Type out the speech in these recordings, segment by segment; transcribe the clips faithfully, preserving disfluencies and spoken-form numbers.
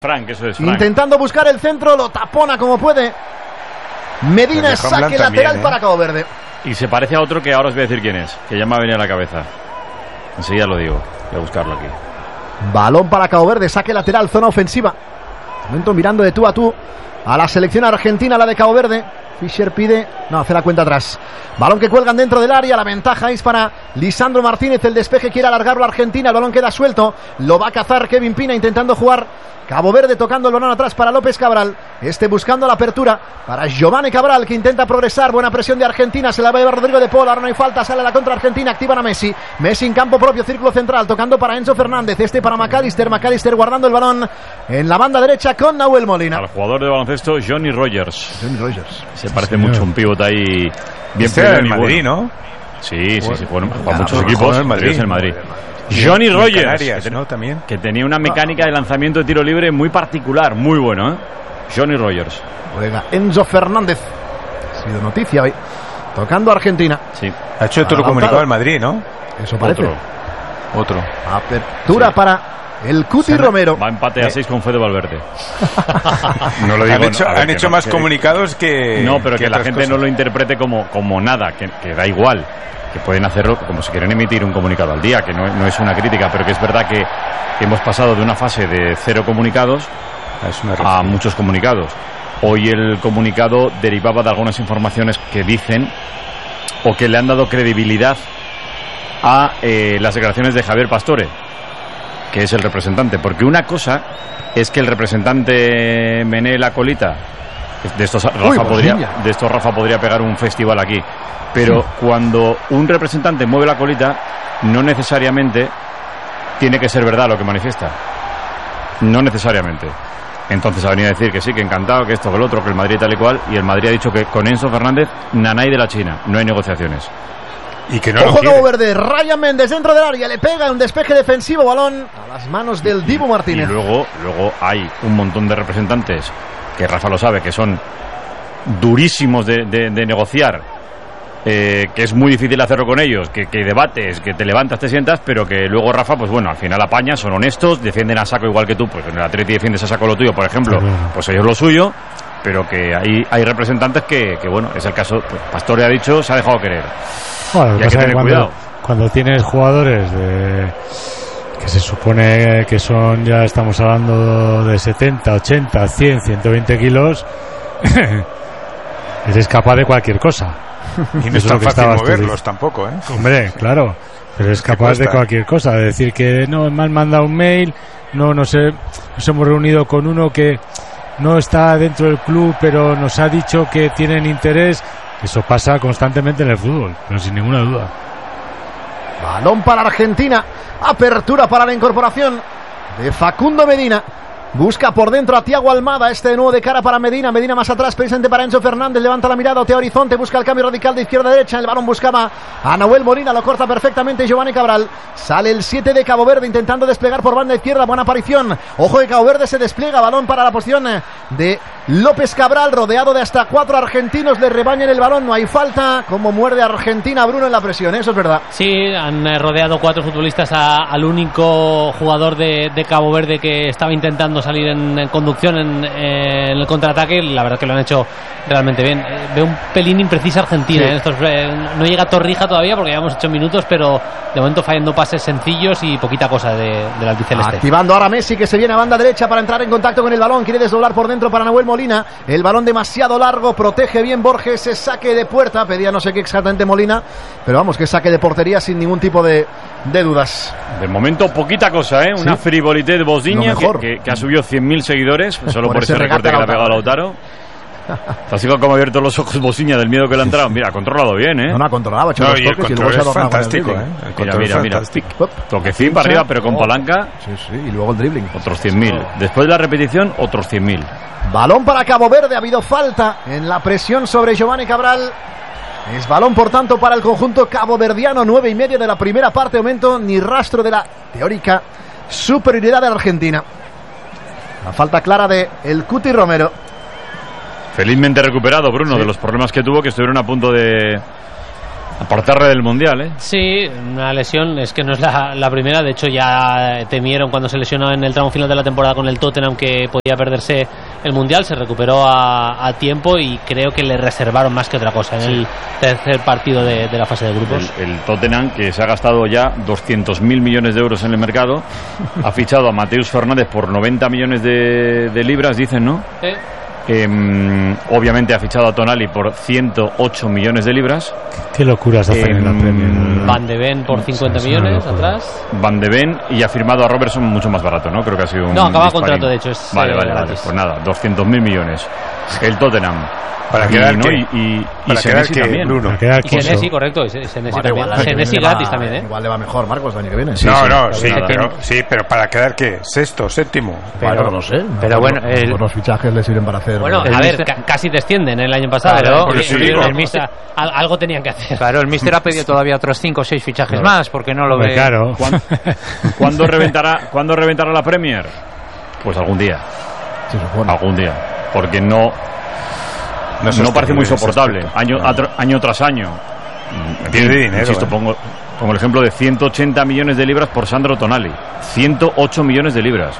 Frank, eso es Frank. Intentando buscar el centro, lo tapona como puede. Medina, saque lateral también, ¿eh? Para Cabo Verde. Y se parece a otro que ahora os voy a decir quién es, que ya me ha venido a la cabeza. Enseguida lo digo, voy a buscarlo aquí. Balón para Cabo Verde, saque lateral, zona ofensiva. De momento mirando de tú a tú a la selección argentina, la de Cabo Verde. Fischer pide, no, hace la cuenta atrás. Balón que cuelgan dentro del área, la ventaja es para Lisandro Martínez, el despeje quiere alargarlo a Argentina, el balón queda suelto, lo va a cazar Kevin Pina intentando jugar. Cabo Verde tocando el balón atrás para López Cabral, este buscando la apertura para Giovanni Cabral, que intenta progresar, buena presión de Argentina, se la va a llevar Rodrigo de Paul, ahora no hay falta, sale la contra Argentina, activan a Messi, Messi en campo propio, círculo central, tocando para Enzo Fernández, este para McAllister, McAllister guardando el balón en la banda derecha con Nahuel Molina. Al jugador de baloncesto Johnny Rogers. Johnny Rogers. Se parece sí, mucho un pívot ahí bien este era el Madrid, bueno. ¿no? Sí, sí, sí, juega en muchos equipos, el Madrid. Es el Madrid. Johnny Rogers, Canarias, que, ¿no? También. Que tenía una mecánica de lanzamiento de tiro libre muy particular, muy bueno, ¿eh? Johnny Rogers. Juega Enzo Fernández. Ha sido noticia hoy. Tocando a Argentina. Sí. Ha hecho otro comunicado al Madrid, ¿no? Eso parece. Otro. Otro. Apertura sí. Para el Cuti Romero. Va a empate a seis con Fede Valverde. No lo digo. Han hecho, ver, han hecho no, más que, comunicados que. No, pero que, que la gente cosas. No lo interprete como, como nada, que, que da igual. Que pueden hacerlo como si quieren emitir un comunicado al día, que no, no es una crítica, pero que es verdad que hemos pasado de una fase de cero comunicados a muchos comunicados. Hoy el comunicado derivaba de algunas informaciones que dicen o que le han dado credibilidad a eh, las declaraciones de Javier Pastore, que es el representante, porque una cosa es que el representante menee la colita. De estos, Rafa Uy, podría, de estos Rafa podría pegar un festival aquí. Pero sí. Cuando un representante mueve la colita, no necesariamente tiene que ser verdad lo que manifiesta. No necesariamente. Entonces ha venido a decir que sí, que encantado, que esto, que el otro, que el Madrid tal y cual. Y el Madrid ha dicho que con Enzo Fernández, nanay de la China. No hay negociaciones. Y que no Ojo Cabo Verde, Ryan Méndez dentro del área, le pega un despeje defensivo, balón a las manos del Dibu Martínez. Y luego, luego hay un montón de representantes, que Rafa lo sabe, que son durísimos de, de, de negociar, eh, que es muy difícil hacerlo con ellos, que, que debates, que te levantas, te sientas, pero que luego Rafa, pues bueno, al final apaña, son honestos, defienden a saco igual que tú, pues en el Atleti defiendes a saco lo tuyo, por ejemplo, pues ellos lo suyo, pero que hay, hay representantes que, que, bueno, es el caso, pues Pastore ha dicho, se ha dejado querer. Bueno, y hay que tener cuando, cuidado. Cuando tienes jugadores de... que se supone que son, ya estamos hablando de setenta, ochenta, cien, ciento veinte kilos, eres capaz de cualquier cosa. Y no es tan fácil moverlos tampoco, ¿eh? Hombre, claro, pero es capaz de cualquier cosa, de decir que no, me han mandado un mail, no, no sé, nos hemos reunido con uno que no está dentro del club, pero nos ha dicho que tienen interés. Eso pasa constantemente en el fútbol, pero sin ninguna duda. Balón para Argentina, apertura para la incorporación de Facundo Medina. Busca por dentro a Thiago Almada, este de nuevo de cara para Medina, Medina más atrás, presente para Enzo Fernández, levanta la mirada hacia horizonte, busca el cambio radical de izquierda a derecha, el balón buscaba a Nahuel Molina, lo corta perfectamente Giovanni Cabral, sale el siete de Cabo Verde intentando desplegar por banda izquierda, buena aparición, ojo de Cabo Verde, se despliega, balón para la posición de López Cabral, rodeado de hasta cuatro argentinos, le rebañan el balón, no hay falta, como muerde Argentina Bruno en la presión, eso es verdad. Sí, han rodeado cuatro futbolistas a, al único jugador de, de Cabo Verde que estaba intentando salir en, en conducción en, en el contraataque, la verdad que lo han hecho realmente bien. Eh, veo un pelín imprecisa Argentina, sí. En estos, eh, no llega Torrija todavía porque llevamos ocho minutos, pero de momento fallando pases sencillos y poquita cosa de, del albiceleste. Activando ahora Messi, que se viene a banda derecha para entrar en contacto con el balón, quiere desdoblar por dentro para Nahuel Molina, el balón demasiado largo, protege bien Borges, ese saque de puerta, pedía no sé qué exactamente Molina, pero vamos, que saque de portería sin ningún tipo de de dudas. De momento poquita cosa, ¿eh? Una ¿sí? frivolité de Bosdiña que, que, que ha subido cien mil seguidores solo por, por ese recorte que le ha pegado a Lautaro. Así como ha abierto los ojos Bosdiña del miedo que le ha entrado. Mira, ha controlado bien, ¿eh? No, no ha controlado, ha hecho no, dos y toques el y luego se ha adornado fantástico, ¿eh? El mira, mira, mira. Fantástico. Toquecín para arriba, pero con palanca. Sí, sí, y luego el dribbling. Otros cien mil. Después de la repetición, otros cien mil. Balón para Cabo Verde, ha habido falta en la presión sobre Giovanni Cabral. Es balón, por tanto, para el conjunto caboverdiano. Nueve y medio de la primera parte. Momento ni rastro de la teórica superioridad de la Argentina. La falta clara de el Cuti Romero. Felizmente recuperado, Bruno, sí. De los problemas que tuvo, que estuvieron a punto de Apartarle del Mundial, ¿eh? Sí, una lesión, es que no es la, la primera. De hecho, ya temieron cuando se lesionó en el tramo final de la temporada con el Tottenham que podía perderse el Mundial. Se recuperó a, a tiempo y creo que le reservaron más que otra cosa en el tercer partido de, de la fase de grupos. El, el Tottenham, que se ha gastado ya doscientos mil millones de euros en el mercado, ha fichado a Mateus Fernández por noventa millones de, de libras, dicen, ¿no? Sí. Eh, obviamente ha fichado a Tonali por ciento ocho millones de libras. Qué locuras hacen eh, en la Premier. Van de Ven por cincuenta millones atrás. Van de Ven, y ha firmado a Robertson mucho más barato, ¿no? Creo que ha sido un No, acaba contrato, de hecho. Es, vale, eh, vale, vale. Pues nada, doscientos mil millones. El Tottenham. Para quedar y, que, ¿no? y, y, para y Senesi que, también. Bruno. Y Senesi, correcto. Senesi vale, también. igual, Senesi gratis va, también, ¿eh? Igual le va mejor, Marcos, el año que viene. Sí, no, sí, no, sí, nada. pero, sí, pero para quedar, ¿qué? ¿Sexto, séptimo? Pero, bueno, no sé. Pero bueno, pues el, los fichajes le sirven para hacer. Bueno, el a ver, mister... ca casi descienden el año pasado. Claro, por eso digo. El mister, al, algo tenían que hacer. Claro, el míster ha pedido todavía otros cinco o seis fichajes claro. más, porque no lo Pues ve. Claro. ¿Cuándo, ¿cuándo reventará, ¿Cuándo reventará la Premier? Pues algún día. Se supone. Algún día. Porque no. No, no parece muy soportable, año, no. año tras año. Pierde dinero. Insisto, eh. pongo, pongo el ejemplo de ciento ochenta millones de libras por Sandro Tonali. ciento ocho millones de libras.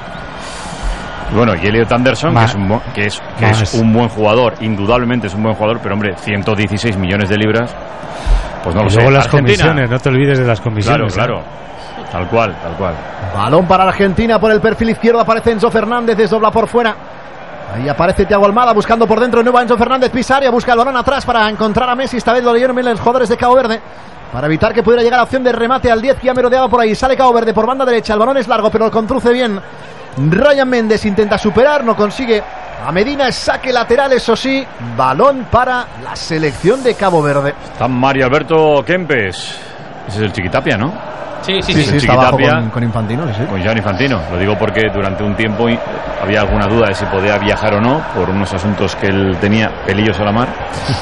Y bueno, y Elliot Anderson, que, es un, que, es, que es un buen jugador, indudablemente es un buen jugador, pero hombre, ciento dieciséis millones de libras, pues no lo y sé. luego las Argentina. comisiones, no te olvides de las comisiones. Claro, claro. Tal cual, tal cual. Balón para Argentina por el perfil izquierdo, aparece Enzo Fernández, desdobla por fuera. Ahí aparece Thiago Almada buscando por dentro de nuevo a Enzo Fernández, pisa área, busca el balón atrás para encontrar a Messi. Esta vez lo leyeron bien los jugadores de Cabo Verde para evitar que pudiera llegar a opción de remate al diez que ya merodeaba por ahí. Sale Cabo Verde por banda derecha, el balón es largo pero lo conduce bien Ryan Méndez, intenta superar, no consigue a Medina, es saque lateral, eso sí, balón para la selección de Cabo Verde. Está Mario Alberto Kempes, ese es el Chiquitapia, ¿no? Sí, sí, sí, sí, sí, está abajo con, con Infantino, sí. Con Gianni Infantino. Lo digo porque durante un tiempo había alguna duda de si podía viajar o no por unos asuntos que él tenía pelillos a la mar.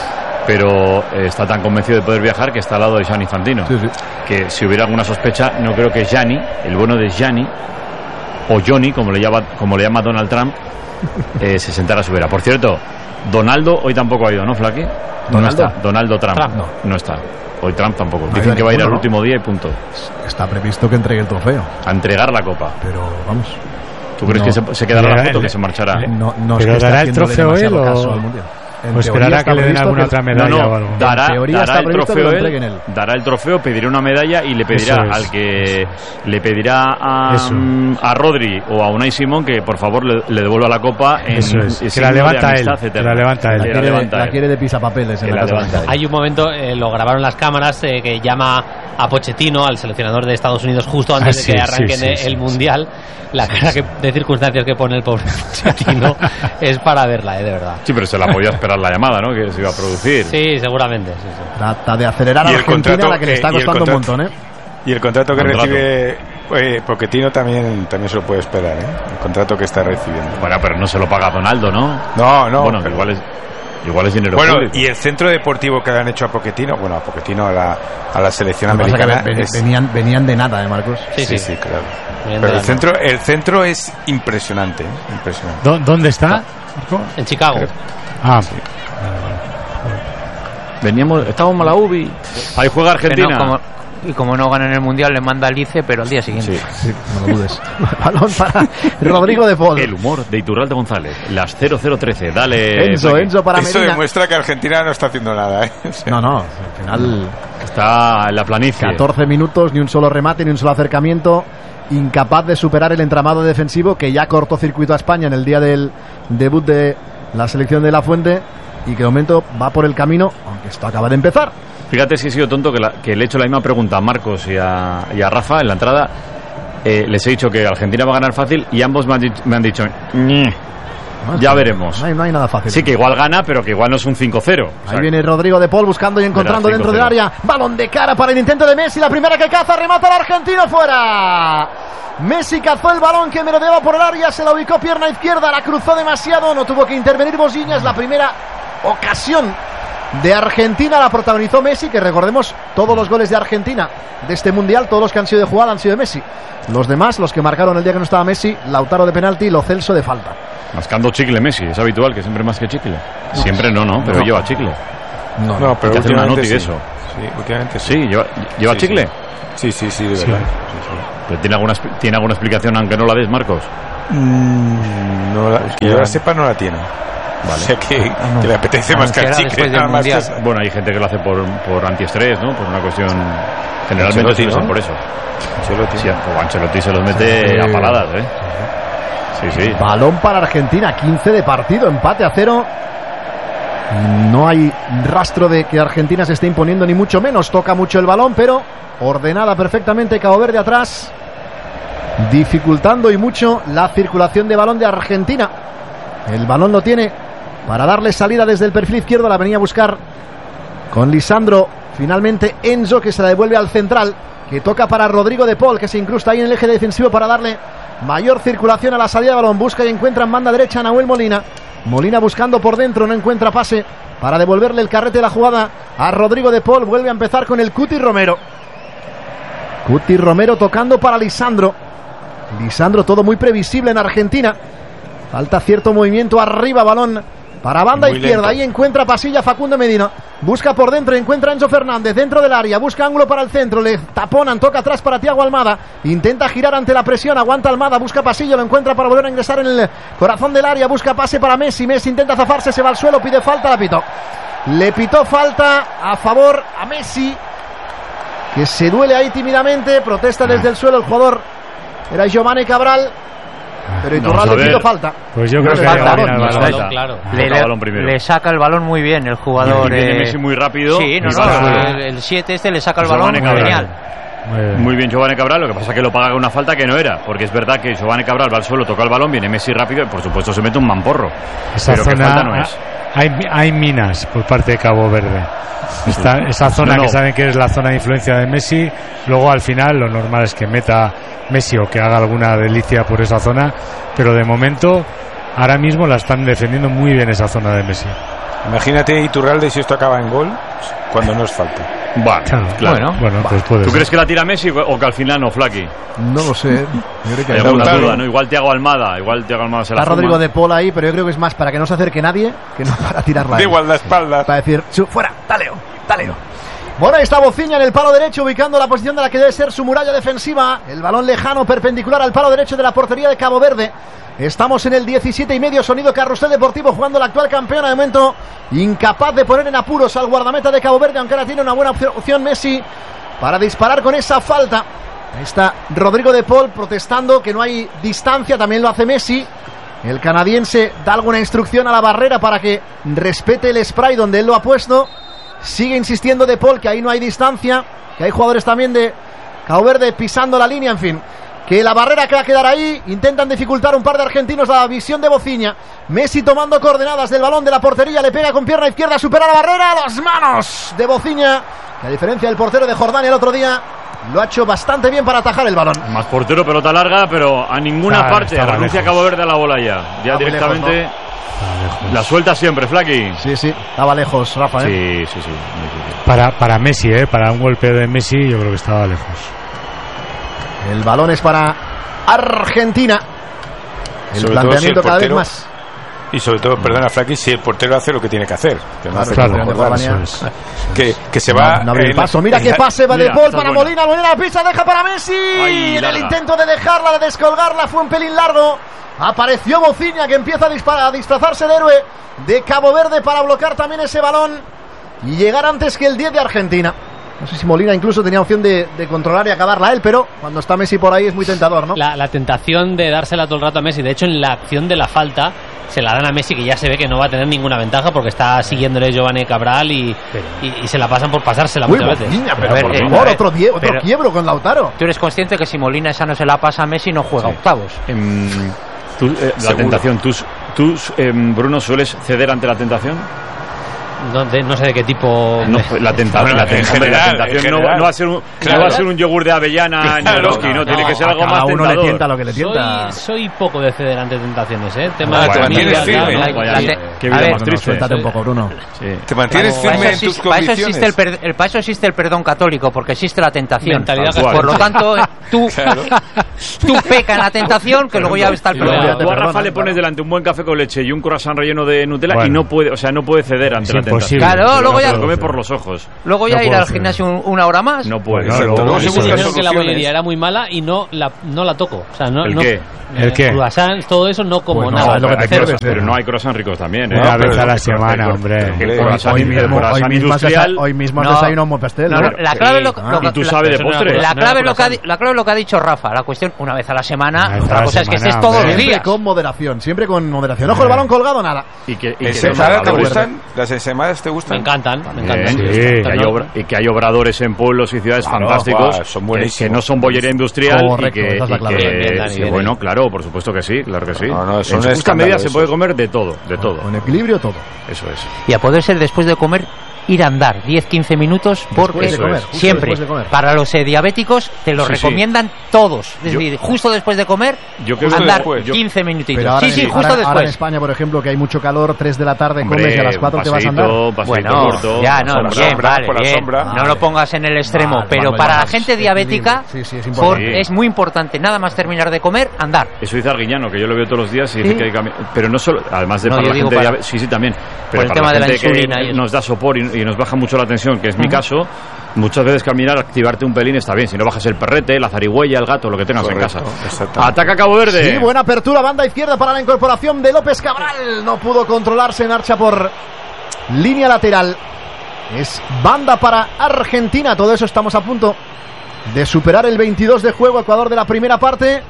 Pero eh, está tan convencido de poder viajar que está al lado de Gianni Infantino. Sí, sí. Que si hubiera alguna sospecha, no creo que Gianni, el bueno de Gianni, o Johnny, como le llama, como le llama Donald Trump, eh, se sentara a su vera. Por cierto, Donaldo hoy tampoco ha ido, ¿no, Flaky? No está. Donaldo Trump. Trump no. no está. Hoy Trump tampoco. No Dicen que va a ir al ¿no? último día y punto. Está previsto que entregue el trofeo. A entregar la copa. Pero vamos. ¿Tú crees no, que se, se quedará la foto o que se marchará? No, no ¿Pero es que dará el trofeo él o...? En o esperará que le den alguna otra medalla no, no, o algo. Dará, dará el trofeo él, él. dará el trofeo, pedirá una medalla y le pedirá es, al que le pedirá a, a Rodri o a Unai Simón que por favor le, le devuelva la copa en eso es, que la levanta él, que la levanta él. La quiere, la levanta la quiere de pisapapeles. En la levanta Hay un momento, eh, lo grabaron las cámaras, eh, que llama a Pochettino, al seleccionador de Estados Unidos, justo antes ah, sí, de que arranquen sí, sí, el sí, Mundial. La cara que, de circunstancias que pone el pobre Pochettino es para verla, eh, de verdad. Sí, pero se la podía esperar la llamada, ¿no? Que se iba a producir. Sí, seguramente. Sí, sí. Trata de acelerar a la Argentina, a la que le está costando un montón, ¿eh? Y el contrato que contrato. recibe eh, Pochettino también, también se lo puede esperar, ¿eh? El contrato que está recibiendo. Bueno, pero no se lo paga Donaldo, ¿no? No, no. Bueno, pero... igual es... Igual es dinero bueno, público. Y el centro deportivo que le han hecho a Pochettino, bueno, a Pochettino, a la, a la selección Lo americana. Ven, es... venían, venían de nada, ¿eh, Marcos? Sí, sí, sí, sí claro. Venían Pero el centro, el centro es impresionante, ¿eh? Impresionante. ¿Dónde está? En Chicago. Creo. Ah, sí. Veníamos, estábamos en la U B I. Ahí juega Argentina. No, como, y como no ganan el Mundial, le manda al Lice, pero al día siguiente. Sí, sí, no lo dudes. Balón para Rodrigo de Paul. El humor de Iturralde González. Las cero cero trece. Dale. Enzo, Enzo para Eso Medina. demuestra que Argentina no está haciendo nada, ¿eh? O sea, no, no. Al final. Está en la planicie. catorce minutos, ni un solo remate, ni un solo acercamiento. Incapaz de superar el entramado defensivo que ya cortó circuito a España en el día del debut de la selección de La Fuente. Y que de momento va por el camino, aunque esto acaba de empezar. Fíjate si he sido tonto que, la, que le he hecho la misma pregunta a Marcos y a, y a Rafa en la entrada. Eh, les he dicho que Argentina va a ganar fácil y ambos me han, dicho, me han dicho no, ya veremos. No hay, no hay nada fácil. Sí, que igual gana, pero que igual no es un cinco cero. Ahí o sea, viene Rodrigo de Paul buscando y encontrando dentro del área. Balón de cara para el intento de Messi. La primera que caza, remata al argentino fuera. Messi cazó el balón que merodeaba por el área, se la ubicó pierna izquierda, la cruzó demasiado, no tuvo que intervenir Bosiñas. La primera ocasión de Argentina la protagonizó Messi, que recordemos, todos los goles de Argentina de este Mundial, todos los que han sido de jugada han sido de Messi. Los demás, los que marcaron el día que no estaba Messi, Lautaro de penalti y Lo Celso de falta. Mascando chicle Messi, es habitual que siempre más que chicle. No, siempre no, no, pero no. lleva chicle. No, no, pero hay que hacer una noti sí. de eso. Sí, últimamente sí. Sí, lleva, lleva Sí, chicle. Sí, sí, sí, de Sí. verdad. Pero ¿tiene alguna, expli- ¿Tiene alguna explicación aunque no la des, Marcos? Mm, no la- que yo la sepa, no la tiene. Vale. O sea que, que le apetece más que al Anunciará chicle. después del Nada más que Mundial. eso. Bueno, hay gente que lo hace por, por antiestrés, ¿no? Por una cuestión... Generalmente Ancelotti, suele ser ¿no? por eso. Ancelotti. Sí, o Ancelotti se los mete Sí. a paladas, ¿eh? Sí, sí. Balón para Argentina, quince de partido, empate a cero. No hay rastro de que Argentina se esté imponiendo, ni mucho menos. Toca mucho el balón, pero ordenada perfectamente Cabo Verde atrás, dificultando y mucho la circulación de balón de Argentina. El balón lo tiene para darle salida desde el perfil izquierdo. La venía a buscar con Lisandro. Finalmente Enzo, que se la devuelve al central, que toca para Rodrigo de Paul, que se incrusta ahí en el eje defensivo para darle mayor circulación a la salida de balón. Busca y encuentra en banda derecha a Nahuel Molina. Molina buscando por dentro, no encuentra pase para devolverle el carrete de la jugada a Rodrigo de Paul. Vuelve a empezar con el Cuti Romero. Cuti Romero tocando para Lisandro. Lisandro, todo muy previsible en Argentina. Falta cierto movimiento arriba, balón para banda Muy izquierda. lento. Ahí encuentra pasilla Facundo Medina. Busca por dentro, encuentra a Enzo Fernández dentro del área. Busca ángulo para el centro. Le taponan, toca atrás para Thiago Almada. Intenta girar ante la presión. Aguanta Almada, busca pasillo, lo encuentra para volver a ingresar en el corazón del área. Busca pase para Messi. Messi intenta zafarse, se va al suelo, pide falta, la pitó. Le pitó falta a favor a Messi, que se duele ahí tímidamente. Protesta desde el suelo el jugador. Era Giovanni Cabral, pero Vamos Iturralde a ver. pidió falta. Pues yo No creo le que falta, llega ¿no? bien al No balón. falta. Claro. Le, Toca le- balón primero. le saca el balón muy bien el jugador. Y viene eh, Messi muy rápido. Sí, no, Y no, pasa- el- el siete este le saca el Giovanni balón Cabral. genial. Muy bien. Muy bien Giovanni Cabral, lo que pasa es que lo paga con una falta que no era, porque es verdad que Giovanni Cabral va al suelo, toca el balón, viene Messi rápido y por supuesto se mete un mamporro. Esa pero que zona falta no es. hay, hay minas por parte de Cabo Verde. Esta, esa zona No, no. que saben que es la zona de influencia de Messi, luego al final lo normal es que meta Messi o que haga alguna delicia por esa zona, pero de momento ahora mismo la están defendiendo muy bien esa zona de Messi. Imagínate Iturralde si esto acaba en gol, cuando no es falta. Bueno, Claro, claro. Bueno. Bueno, pues puede ¿Tú ser. crees que la tira Messi o que al final no, Flaky? No lo sé. Yo creo que Hay hay alguna Lautaro. duda, ¿no? Igual Thiago Almada, igual Thiago Almada se la Está fuma. Rodrigo de Paul ahí, pero yo creo que es más para que no se acerque nadie que no para tirarla. Da él. igual la espalda. Para decir, "Chu, fuera, dale, dale". Bueno, ahí está Bociña en el palo derecho, ubicando la posición de la que debe ser su muralla defensiva. El balón lejano, perpendicular al palo derecho de la portería de Cabo Verde. Estamos en el diecisiete y medio, sonido Carrusel Deportivo, jugando la actual campeona. De momento, incapaz de poner en apuros al guardameta de Cabo Verde, aunque ahora tiene una buena opción, opción Messi para disparar con esa falta. Ahí está Rodrigo de Paul protestando que no hay distancia, también lo hace Messi. El canadiense da alguna instrucción a la barrera para que respete el spray donde él lo ha puesto. Sigue insistiendo de Paul que ahí no hay distancia, que hay jugadores también de Cabo Verde pisando la línea, en fin. Que la barrera que va a quedar ahí. Intentan dificultar un par de argentinos la visión de Bociña. Messi tomando coordenadas del balón de la portería. Le pega con pierna izquierda. Supera la barrera. Las manos de Bociña. Que a diferencia del portero de Jordania el otro día, lo ha hecho bastante bien para atajar el balón. Más portero, pelota larga, pero a ninguna Está- parte. estaba Renuncia lejos. Cabo Verde a la bola ya. Ya Está muy directamente lejos, Está lejos. la suelta siempre, Flaky. Sí, sí. Estaba lejos, Rafa, ¿eh? Sí, sí, sí. Muy difícil. Para, para Messi, ¿eh? Para un golpe de Messi, yo creo que estaba lejos. El balón es para Argentina. El Sobre todo planteamiento si el cada vez portero- más. Y sobre todo, perdona Flaky, si el portero hace lo que tiene que hacer. Que no Claro, hace claro, como de Jordán. Jordania. Eso es. que, que se va. No, no abre el en la- paso. Mira en qué la- pase va de Mira, Paul esta es para buena. Molina. Molina la pisa, deja para Messi. Ay, en el larga. intento de dejarla, de descolgarla, fue un pelín largo. Apareció Bociña, que empieza a, disparar, a disfrazarse de héroe de Cabo Verde para bloquear también ese balón y llegar antes que el diez de Argentina. No sé si Molina incluso tenía opción de, de controlar y acabarla él, pero cuando está Messi por ahí es muy tentador, ¿no? La, la tentación de dársela todo el rato a Messi. De hecho, en la acción de la falta se la dan a Messi, que ya se ve que no va a tener ninguna ventaja porque está siguiéndole Giovanni Cabral y, y, y se la pasan por pasársela Uy, muchas veces. Bociña, pero A ver, por eh, favor, a ver, otro, die- otro pero- quiebro con Lautaro. Tú eres consciente que si Molina esa no se la pasa a Messi no juega Sí. octavos. Em, tú, eh, la Seguro. tentación, ¿tú, tú em, Bruno, sueles ceder ante la tentación? No, de- no sé de qué tipo. No, la, tenta- Bueno, la, en ten- hombre, general, la en tentación no, general. no va a ser un, Claro. no va a ser un yogur de avellana ni Claro. Eroski, ¿no? Tiene que ser algo a más cada uno le tentador. tienta lo que le tienta. Soy, soy poco de ceder ante tentaciones, ¿eh? Tema Ah, de te familia, mantienes tal, firme, ¿no? ¿no? Hay- Vaya, hay- qué a vida ver, más No, triste. suéltate un poco, Bruno. Sí. Te mantienes Para firme eso, en tus existe, para eso existe el, convicciones. per- el- para eso existe el perdón católico, porque existe la tentación. Mentalidad Tal cual. Por lo tanto, eh, tú, Claro. tú peca en la tentación, que luego ya está el Y luego perdón. te tú a Rafa perdonan, le pones claro. delante un buen café con leche y un croissant relleno de Nutella Bueno. y no puede, o sea, no puede ceder ante Es la imposible. Claro, luego ya lo come por los ojos. Luego ya No ir puedo al ser. gimnasio un- una hora más. No puede. Bueno, ser. luego Luego se se buscan buscan Dijeron que la soluciones. bollería era muy mala y no la, no la toco. O sea, no, ¿El no, qué? ¿El qué? Croissants, todo eso no como Bueno, nada. es lo que te Hay pierdes, croissants, ¿eh? pero no hay croissants ricos también. ¿eh? Una No, vez pero a la el- semana, el- hombre. el Hoy, croissant- hoy el mismo, hoy croissant mismo has industrial. desa- hoy mismo has No. desayunado un Mopestel, No, ¿no? no, la clave es lo, Sí. lo- Y tú la- sabes de eso no era postres. la no clave era es lo que ha, di- croissant. la clave es lo que ha dicho Rafa. La cuestión, una vez a la semana. Una vez a Otra la cosa es que semana, estés todos los hombre. Siempre días. con moderación, siempre con moderación. Ojo, el balón colgado, nada. Y que, y que ¿Ensaladas los te obradores- gustan? ¿Las ensaladas te gustan? Me encantan, me Bien, encantan. sí. que hay No, obra- y que hay obradores en pueblos y ciudades Claro, fantásticos guau, son que, buenísimos. que no son bollería industrial Correcto, y que, esa es la y clave. que- Bien, bien, Dani, sí, bien, bueno, bien. claro, por supuesto que sí, claro que sí. No, no, son en un su justa medida se escándalo puede esos. comer de todo, de todo. Con equilibrio todo. Eso es. Y a poder ser después de comer, ir a andar diez a quince minutos porque Después de comer, es. justo siempre después de comer. para los eh, diabéticos te lo Sí, sí. recomiendan todos. Es Yo- decir, justo después de comer, Yo creo que andar después. yo- quince minutitos. Pero ahora, Sí, sí, en, justo ahora- ahora en después. España, por ejemplo, que hay mucho calor, tres de la tarde Hombre, comes y a las cuatro un te vas a andar. paseíto, paseíto Bueno, corto, ya, por no, la bien, sombra, vale, por la bien. sombra. No lo pongas en el extremo, Vale, pero vale, para vale. la gente diabética Sí, sí, es por- importante. es muy importante, nada más terminar de comer, andar. Eso dice Arguiñano, que yo lo veo todos los días y dice Sí. que hay que cami- pero no solo, además de No, para yo la digo gente para- diabe- sí, sí, también, pero el para tema la de la gente insulina que y eso. nos da sopor y, y nos baja mucho la tensión, que es mi caso, muchas veces caminar, activarte un pelín está bien, si no bajas el perrete, la zarigüeya, el gato, lo que tengas Correcto, en casa. exactamente. Ataca Cabo Verde. Sí, buena apertura, banda izquierda para la incorporación de López Cabral. No pudo controlarse, marcha por línea lateral. Es banda para Argentina. Todo eso estamos a punto de superar el veintidós de juego, Ecuador de la primera parte.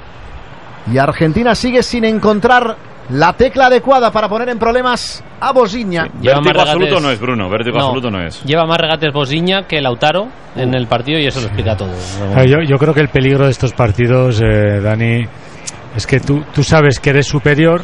Y Argentina sigue sin encontrar la tecla adecuada para poner en problemas a Bosiña. Lleva más Vértigo regates- absoluto no es Bruno, vértigo No, absoluto no es. Lleva más regates Bosiña que Lautaro en el partido y eso lo explica todo. Ah, Yo, yo creo que el peligro de estos partidos, eh, Dani, es que tú, tú sabes que eres superior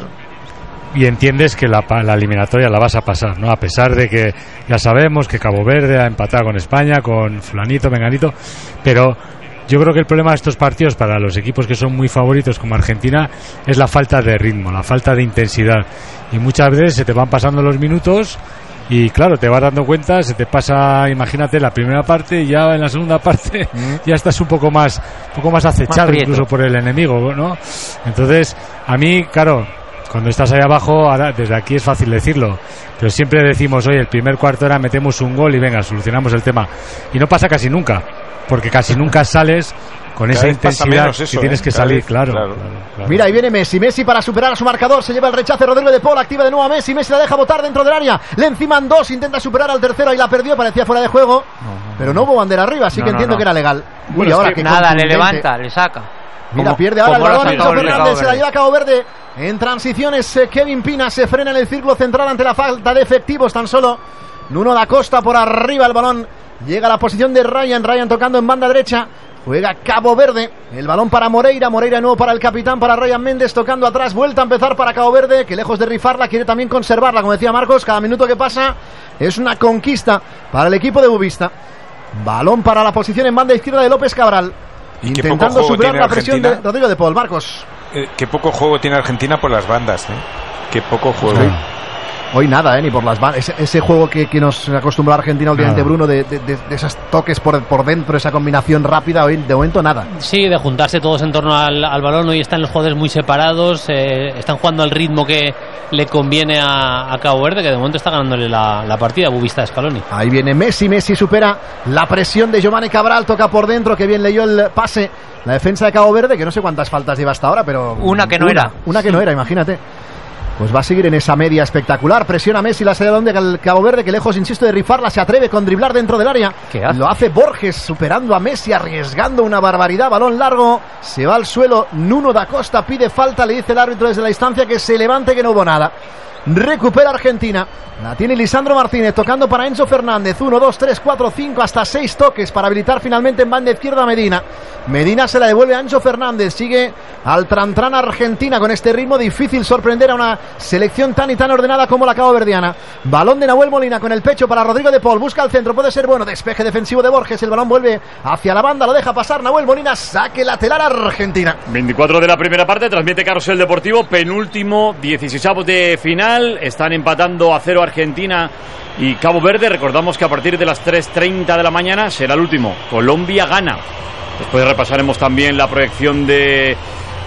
y entiendes que la, pa- la eliminatoria la vas a pasar, ¿no? A pesar de que ya sabemos que Cabo Verde ha empatado con España, con fulanito, menganito, pero yo creo que el problema de estos partidos para los equipos que son muy favoritos como Argentina es la falta de ritmo, la falta de intensidad. Y muchas veces se te van pasando los minutos y claro, te vas dando cuenta, se te pasa, imagínate, la primera parte y ya en la segunda parte ya estás un poco más, un poco más acechado prieto. incluso por el enemigo, ¿no? Entonces, a mí, claro, cuando estás ahí abajo, ahora desde aquí es fácil decirlo, pero siempre decimos, oye, el primer cuarto hora metemos un gol y venga, solucionamos el tema. Y no pasa casi nunca, porque casi nunca sales con Cada esa vez pasa intensidad menos eso, que tienes ¿eh? que Cada salir, vez, claro, claro. claro, claro. Mira, ahí viene Messi. Messi para superar a su marcador. Se lleva el rechace Rodrigo de Paul. Activa de nuevo a Messi. Messi la deja botar dentro del área. Le enciman dos. Intenta superar al tercero. Ahí la perdió. Parecía fuera de juego. Pero no hubo bandera arriba. Así No, que no, entiendo no. que era legal. Bueno, y ahora es que qué Nada, le contundente. levanta, le saca. Mira, Como- pierde ahora el como lo ha balón. Enzo sacado el de Fernández Cabo se la Verde. lleva a Cabo Verde. En transiciones, eh, Kevin Pina se frena en el círculo central ante la falta de efectivos. Tan solo Nuno da Costa por arriba. El balón llega a la posición de Ryan. Ryan tocando en banda derecha. Juega Cabo Verde. El balón para Moreira. Moreira de nuevo para el capitán, para Ryan Méndez. Tocando atrás. Vuelta a empezar para Cabo Verde, que lejos de rifarla quiere también conservarla. Como decía Marcos, cada minuto que pasa es una conquista para el equipo de Bubista. Balón para la posición en banda izquierda de López Cabral. Y qué poco Intentando juego superar tiene la presión de Argentina. Rodrigo de Paul. Marcos. Eh, qué poco juego tiene Argentina por las bandas, ¿eh? Qué poco juego. Sí. Hoy nada, ¿eh? Ni por las bandas. Ese, ese juego que, que nos acostumbró a Argentina últimamente, Nada. Bruno, de, de, de- de esos toques por, por dentro, esa combinación rápida, hoy de momento nada. Sí, de juntarse todos en torno al, al balón. Hoy están los jugadores muy separados, eh, están jugando al ritmo que le conviene a, a Cabo Verde, que de momento está ganándole la, la partida a Bubista de Scaloni. Ahí viene Messi, Messi supera la presión de Giovanni Cabral, toca por dentro, que bien leyó el pase. La defensa de Cabo Verde, que no sé cuántas faltas lleva hasta ahora, pero... Una que no era. Una que no era, imagínate. Pues va a seguir en esa media espectacular. Presiona Messi la salida de el Cabo Verde, que lejos, insisto, de rifarla, se atreve con driblar dentro del área. ¿Qué hace? Lo hace Borges, superando a Messi, arriesgando una barbaridad. Balón largo, se va al suelo. Nuno da Costa pide falta, le dice el árbitro desde la distancia que se levante, que no hubo nada. Recupera Argentina. La tiene Lisandro Martínez tocando para Enzo Fernández. uno, dos, tres, cuatro, cinco, hasta seis toques para habilitar finalmente en banda izquierda a Medina. Medina se la devuelve a Enzo Fernández. Sigue al Trantran Argentina con este ritmo. Difícil sorprender a una selección tan y tan ordenada como la caboverdiana. Balón de Nahuel Molina con el pecho para Rodrigo de Paul. Busca el centro, puede ser bueno. Despeje defensivo de Borges. El balón vuelve hacia la banda, lo deja pasar Nahuel Molina. Saque lateral Argentina. veinticuatro de la primera parte, transmite Carrusel Deportivo, penúltimo, dieciséis de final. Están empatando a cero Argentina y Cabo Verde. Recordamos que a partir de las tres treinta de la mañana será el último. Colombia gana. Después repasaremos también la proyección de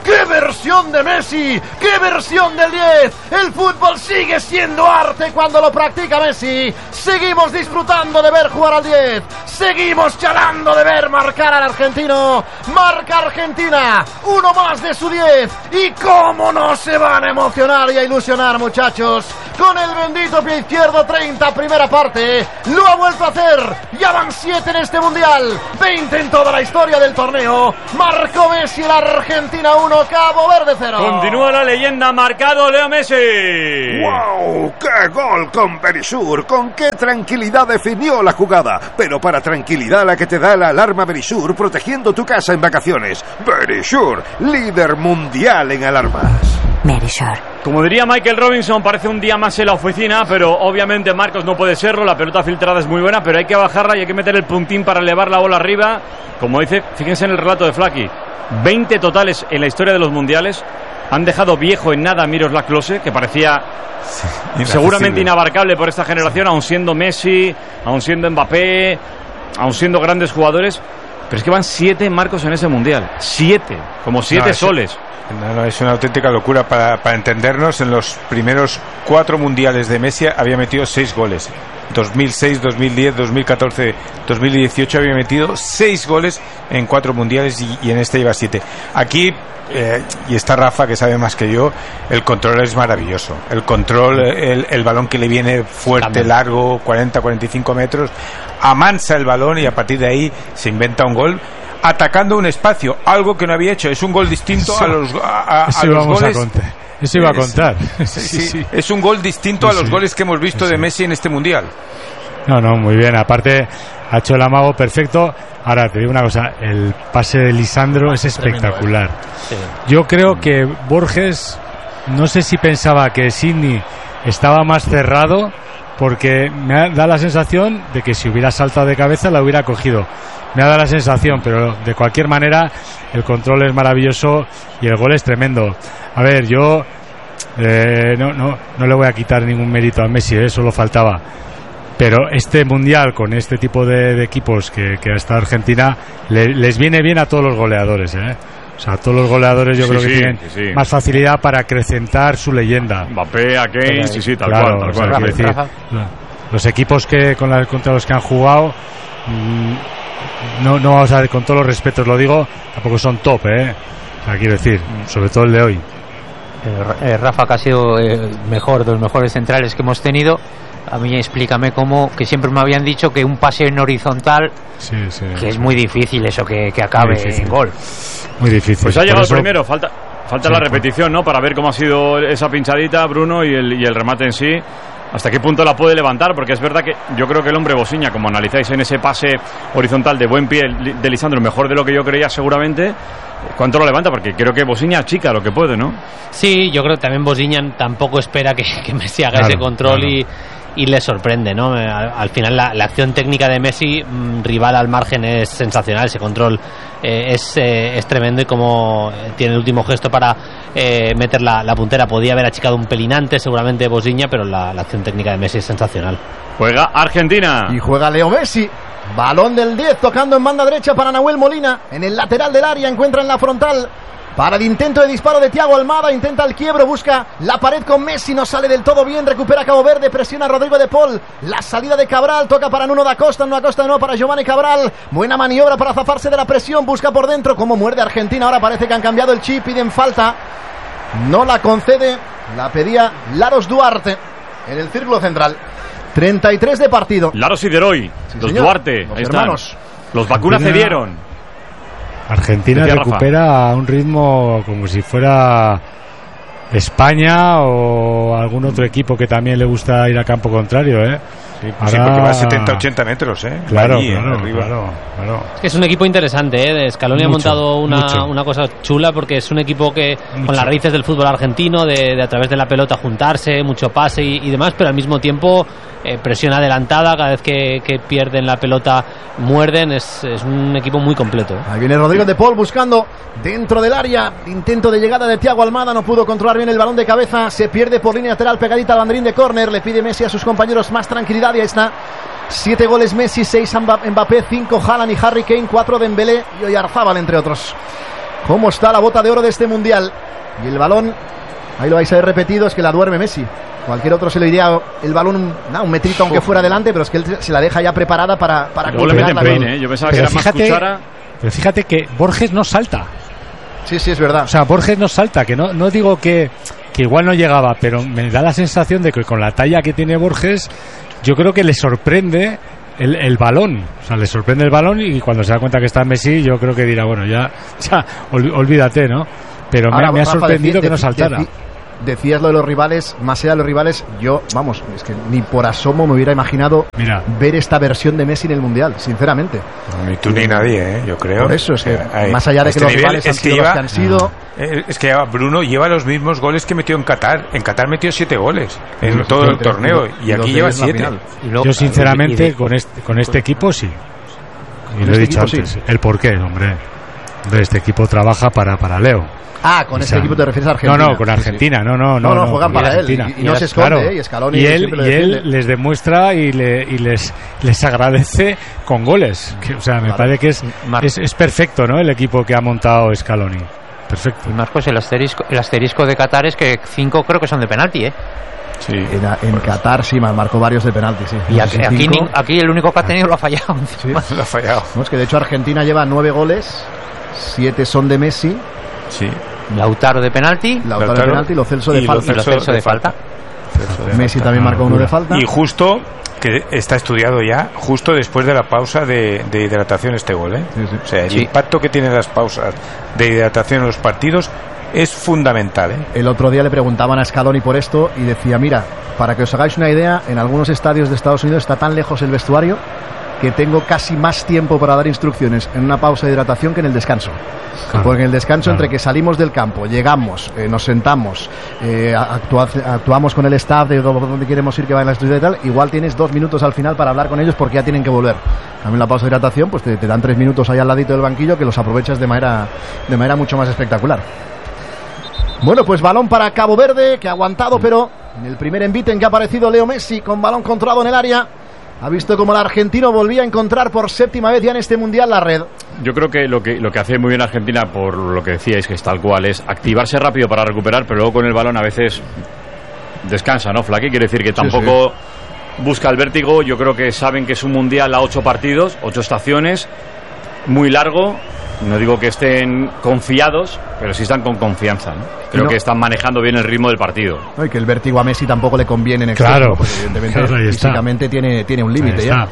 ¡Qué versión de Messi! ¡Qué versión del diez! El fútbol sigue siendo arte cuando lo practica Messi. Seguimos disfrutando de ver jugar al diez. Seguimos chalando de ver marcar al argentino. Marca Argentina, uno más de su diez. Y cómo no se van a emocionar y a ilusionar, muchachos, con el bendito pie izquierdo. Treinta, primera parte. Lo ha vuelto a hacer. Ya van siete en este mundial, veinte en toda la historia del torneo. Marcó Messi, la Argentina uno, Cabo Verde cero. Continúa la leyenda, marcado Leo Messi. ¡Wow! ¡Qué gol con Berisur! ¡Con qué tranquilidad definió la jugada! Pero para tranquilidad la que te da la alarma Berisur, protegiendo tu casa en vacaciones. Berisur, líder mundial en alarmas. Berisur. Como diría Michael Robinson, parece un día más en la oficina, pero obviamente Marcos no puede serlo. La pelota filtrada es muy buena, pero hay que bajarla y hay que meter el puntín para elevar la bola arriba. Como dice, fíjense en el relato de Flaky, veinte totales en la historia de los mundiales. Han dejado viejo en nada a Miroslav Klose, que parecía sí, seguramente inabarcable por esta generación, aun siendo Messi, aun siendo Mbappé, aun siendo grandes jugadores. Pero es que van siete Marcos en ese mundial. Siete, como siete no, soles. No, no, es una auténtica locura. Para, para entendernos, en los primeros cuatro mundiales de Messi había metido seis goles. dos mil seis, dos mil diez, dos mil catorce, dos mil dieciocho había metido seis goles en cuatro mundiales y, y en este lleva siete. Aquí, eh, y está Rafa que sabe más que yo, el control es maravilloso. El control, el, el balón que le viene fuerte, largo, cuarenta, cuarenta y cinco metros, amansa el balón y a partir de ahí se inventa un gol atacando un espacio, algo que no había hecho. Es un gol distinto a los, a, a, a los goles. A Eso iba a contar. Es, sí, sí, sí. Es un gol distinto sí, a los sí. goles que hemos visto sí, de Messi en este mundial. No, no, muy bien. Aparte, ha hecho el amago perfecto. Ahora, te digo una cosa. El pase de Lisandro es espectacular. Sí. Yo creo que Borges, no sé si pensaba que Sidney estaba más cerrado, porque me da la sensación de que si hubiera saltado de cabeza la hubiera cogido. Me ha dado la sensación, pero de cualquier manera el control es maravilloso y el gol es tremendo. A ver, yo eh, no, no, no le voy a quitar ningún mérito a Messi, ¿eh? Solo faltaba. Pero este mundial con este tipo de, de equipos que, que ha estado Argentina le, les viene bien a todos los goleadores, ¿eh? O sea, a todos los goleadores yo sí, creo que sí, tienen sí, sí. más facilidad para acrecentar su leyenda. Mbappé, a Kane, sí, sí, tal claro, cual. Tal cual. O sea, decir, los equipos que con la, contra los que han jugado, mmm, no, no vamos a ver, con todos los respetos lo digo, tampoco son top, ¿eh? O sea, quiero decir, sobre todo el de hoy. Eh, Rafa, que ha sido el mejor de los mejores centrales que hemos tenido. A mí explícame cómo, que siempre me habían dicho que un pase en horizontal, sí, sí, que es muy difícil eso, que, que acabe en gol. Muy difícil. Pues ha llegado eso... el primero, falta falta sí, la repetición, ¿no? Para ver cómo ha sido esa pinchadita, Bruno, y el, y el remate en sí. ¿Hasta qué punto la puede levantar? Porque es verdad que yo creo que el hombre Bosiña, como analizáis en ese pase horizontal de buen pie de Lisandro, mejor de lo que yo creía seguramente, ¿cuánto lo levanta? Porque creo que Bosiña achica lo que puede, ¿no? Sí, yo creo que también Bosiña tampoco espera que, que Messi haga claro, ese control claro. y, y le sorprende, ¿no? Al, al final la, la acción técnica de Messi, mmm, rival al margen, es sensacional. Ese control eh, es, eh, es tremendo, y como tiene el último gesto para eh, meter la, la puntera. Podía haber achicado un pelín antes seguramente Bosiña, pero la, la acción técnica de Messi es sensacional. Juega Argentina y juega Leo Messi. Balón del diez tocando en banda derecha para Nahuel Molina. En el lateral del área encuentra en la frontal para el intento de disparo de Thiago Almada. Intenta el quiebro, busca la pared con Messi, no sale del todo bien. Recupera Cabo Verde, presiona a Rodrigo de Paul. La salida de Cabral, toca para Nuno da Costa. Nuno da Costa de nuevo para Giovanni Cabral. Buena maniobra para zafarse de la presión, busca por dentro. Como muerde Argentina, ahora parece que han cambiado el chip. Piden falta, no la concede, la pedía Laros Duarte en el círculo central. treinta y tres de partido. Laros y Deroy, sí, los señor. Duarte, los ahí hermanos. Están. Los vacunas Argentina, cedieron. Argentina recupera a un ritmo como si fuera España o algún otro equipo que también le gusta ir a campo contrario, ¿eh? Sí, pues Ahora... sí, porque va a setenta ochenta metros, ¿eh? Claro, allí, claro, arriba. claro, claro. Es que es un equipo interesante, ¿eh? Scaloni mucho, ha montado una, una cosa chula, porque es un equipo que mucho. con las raíces del fútbol argentino, de, de a través de la pelota juntarse, mucho pase y, y demás, pero al mismo tiempo eh, presión adelantada, cada vez que, que pierden la pelota muerden. Es, es un equipo muy completo. Ahí viene Rodrigo de Paul buscando dentro del área, intento de llegada de Thiago Almada, no pudo controlar bien el balón de cabeza, se pierde por línea lateral pegadita al banderín de córner. Le pide Messi a sus compañeros más tranquilidad, y ahí está. Siete goles Messi, seis Mbappé, cinco Haaland y Harry Kane, cuatro Dembélé y Oyarzábal, entre otros. cómo está la bota de oro de este mundial. Y el balón, ahí lo vais a ver repetido, es que la duerme Messi. Cualquier otro se le iría el balón nah, un metrito aunque fuera adelante, pero es que él se la deja ya preparada para para Luego le meten pein, ¿eh? Yo pensaba pero que era fíjate, más cuchara. Pero fíjate que Borges no salta. Sí, sí, es verdad. O sea, Borges no salta, que no, no digo que, que igual no llegaba, pero me da la sensación de que con la talla que tiene Borges, yo creo que le sorprende el, el balón. O sea, le sorprende el balón y cuando se da cuenta que está Messi, yo creo que dirá, bueno, ya, ya ol, olvídate, ¿no? Pero Ahora, me, me ha sorprendido Rafa, que no saltara. De, de, Decías lo de los rivales, más allá de los rivales, yo, vamos, es que ni por asomo me hubiera imaginado Mira. ver esta versión de Messi en el Mundial, sinceramente. Ni tú ni nadie, ¿eh? Yo creo. Por eso, es que, Hay, más allá de que este los rivales han sido lleva, los que han sido... No. Es que Bruno lleva los mismos goles que metió en Qatar. En Qatar metió siete goles en sí, todo sí, el torneo y, y aquí lleva siete. Y luego, yo, sinceramente, de... con, este, con este equipo, sí. Y lo he dicho antes. Sí. El porqué, hombre. Este equipo trabaja para, para Leo. Ah, con o sea, ese equipo te refieres a Argentina. No, no, con Argentina, sí, sí. no, no, no. No, no, juegan para él y, y no se esconde, claro. ¿eh? Y Scaloni y él, y él les demuestra y, le, y les, les agradece con goles. Que, o sea, me claro. parece que es, es, es perfecto, ¿no? El equipo que ha montado Scaloni. Perfecto. Y Marcos, el asterisco, el asterisco de Qatar es que cinco creo que son de penalti, ¿eh? Sí. En, en Qatar sí, marcó varios de penalti, sí. Y aquí, aquí, aquí el único que ha tenido lo ha fallado. Sí. Lo ha fallado. No, es que de hecho Argentina lleva nueve goles, siete son de Messi. Sí. Lautaro de penalti, Lautaro, Lautaro de penalti, Lo Celso de falta. Y Lo Celso de falta. Messi también marcó uno de falta. Y justo, que está estudiado ya, justo después de la pausa de, de hidratación este gol, ¿eh? Sí, sí. O sea, el sí. impacto que tienen las pausas de hidratación en los partidos es fundamental, ¿eh? El otro día le preguntaban a Scaloni por esto y decía, mira, para que os hagáis una idea, en algunos estadios de Estados Unidos está tan lejos el vestuario que tengo casi más tiempo para dar instrucciones en una pausa de hidratación que en el descanso. Claro, porque en el descanso, claro. entre que salimos del campo, llegamos, eh, nos sentamos, eh, actua, actuamos con el staff de dónde queremos ir, que va en la estudia y tal, igual tienes dos minutos al final para hablar con ellos porque ya tienen que volver. También la pausa de hidratación, pues te, te dan tres minutos ahí al ladito del banquillo que los aprovechas de manera, de manera mucho más espectacular. Bueno, pues balón para Cabo Verde, que ha aguantado, pero en el primer envite en que ha aparecido Leo Messi con balón controlado en el área, ha visto como el argentino volvía a encontrar por séptima vez ya en este mundial la red. Yo creo que lo que lo que hace muy bien Argentina, por lo que decíais, que es tal cual, es activarse rápido para recuperar, pero luego con el balón a veces descansa, ¿no, Flaky? Quiere decir que tampoco sí, sí. busca el vértigo. Yo creo que saben que es un mundial a ocho partidos, ocho estaciones, muy largo. No digo que estén confiados, pero sí están con confianza, ¿no? Creo no. que están manejando bien el ritmo del partido. No, y que el vértigo a Messi tampoco le conviene en exceso, claro, porque evidentemente claro, físicamente tiene, tiene un límite ya.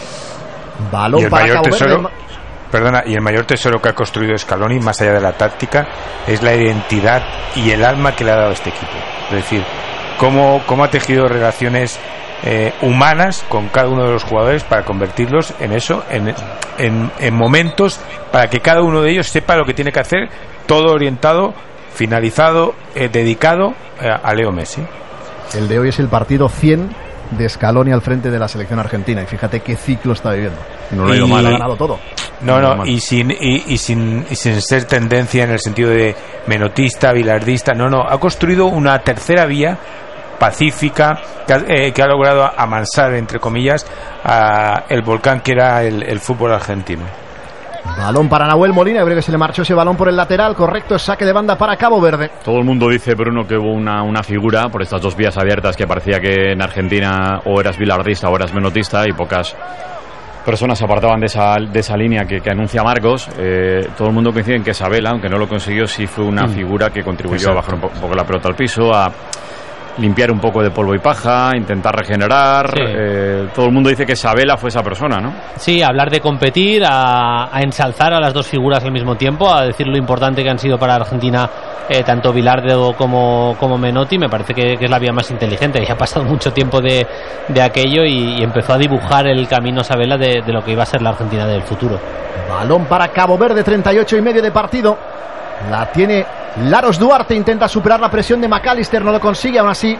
Balón para Cabo Verde. Perdona, y el mayor tesoro que ha construido Scaloni, más allá de la táctica, es la identidad y el alma que le ha dado a este equipo. Es decir, cómo, cómo ha tejido relaciones eh, humanas con cada uno de los jugadores para convertirlos en eso, en, en, en momentos para que cada uno de ellos sepa lo que tiene que hacer, todo orientado, finalizado, eh, dedicado eh, a Leo Messi. El de hoy es el partido cien de Scaloni al frente de la selección argentina y fíjate qué ciclo está viviendo. No lo ha ido mal, ha ganado todo. No, no, y sin, y, y, sin, y sin ser tendencia en el sentido de menotista, bilardista, no, no, ha construido una tercera vía pacífica que ha, eh, que ha logrado amansar, entre comillas, a el volcán que era el, el fútbol argentino. Balón para Nahuel Molina, creo que se le marchó ese balón por el lateral, correcto, saque de banda para Cabo Verde. Todo el mundo dice, Bruno, que hubo una, una figura por estas dos vías abiertas que parecía que en Argentina o eras bilardista o eras menotista y pocas personas se apartaban de esa, de esa línea que, que anuncia Marcos. Eh, todo el mundo coincide en que Sabela, aunque no lo consiguió, sí fue una mm. figura que contribuyó Exacto. a bajar un, po- un poco la pelota al piso, a limpiar un poco de polvo y paja, intentar regenerar. Sí. Eh, todo el mundo dice que Sabela fue esa persona, ¿no? Sí, hablar de competir, a, a ensalzar a las dos figuras al mismo tiempo, a decir lo importante que han sido para Argentina eh, tanto Bilardo como, como Menotti. Me parece que, que es la vía más inteligente. Ya ha pasado mucho tiempo de, de aquello y, y empezó a dibujar el camino Sabela de, de lo que iba a ser la Argentina del futuro. Balón para Cabo Verde, treinta y ocho y medio de partido. La tiene Laros Duarte, intenta superar la presión de McAllister, no lo consigue, aún así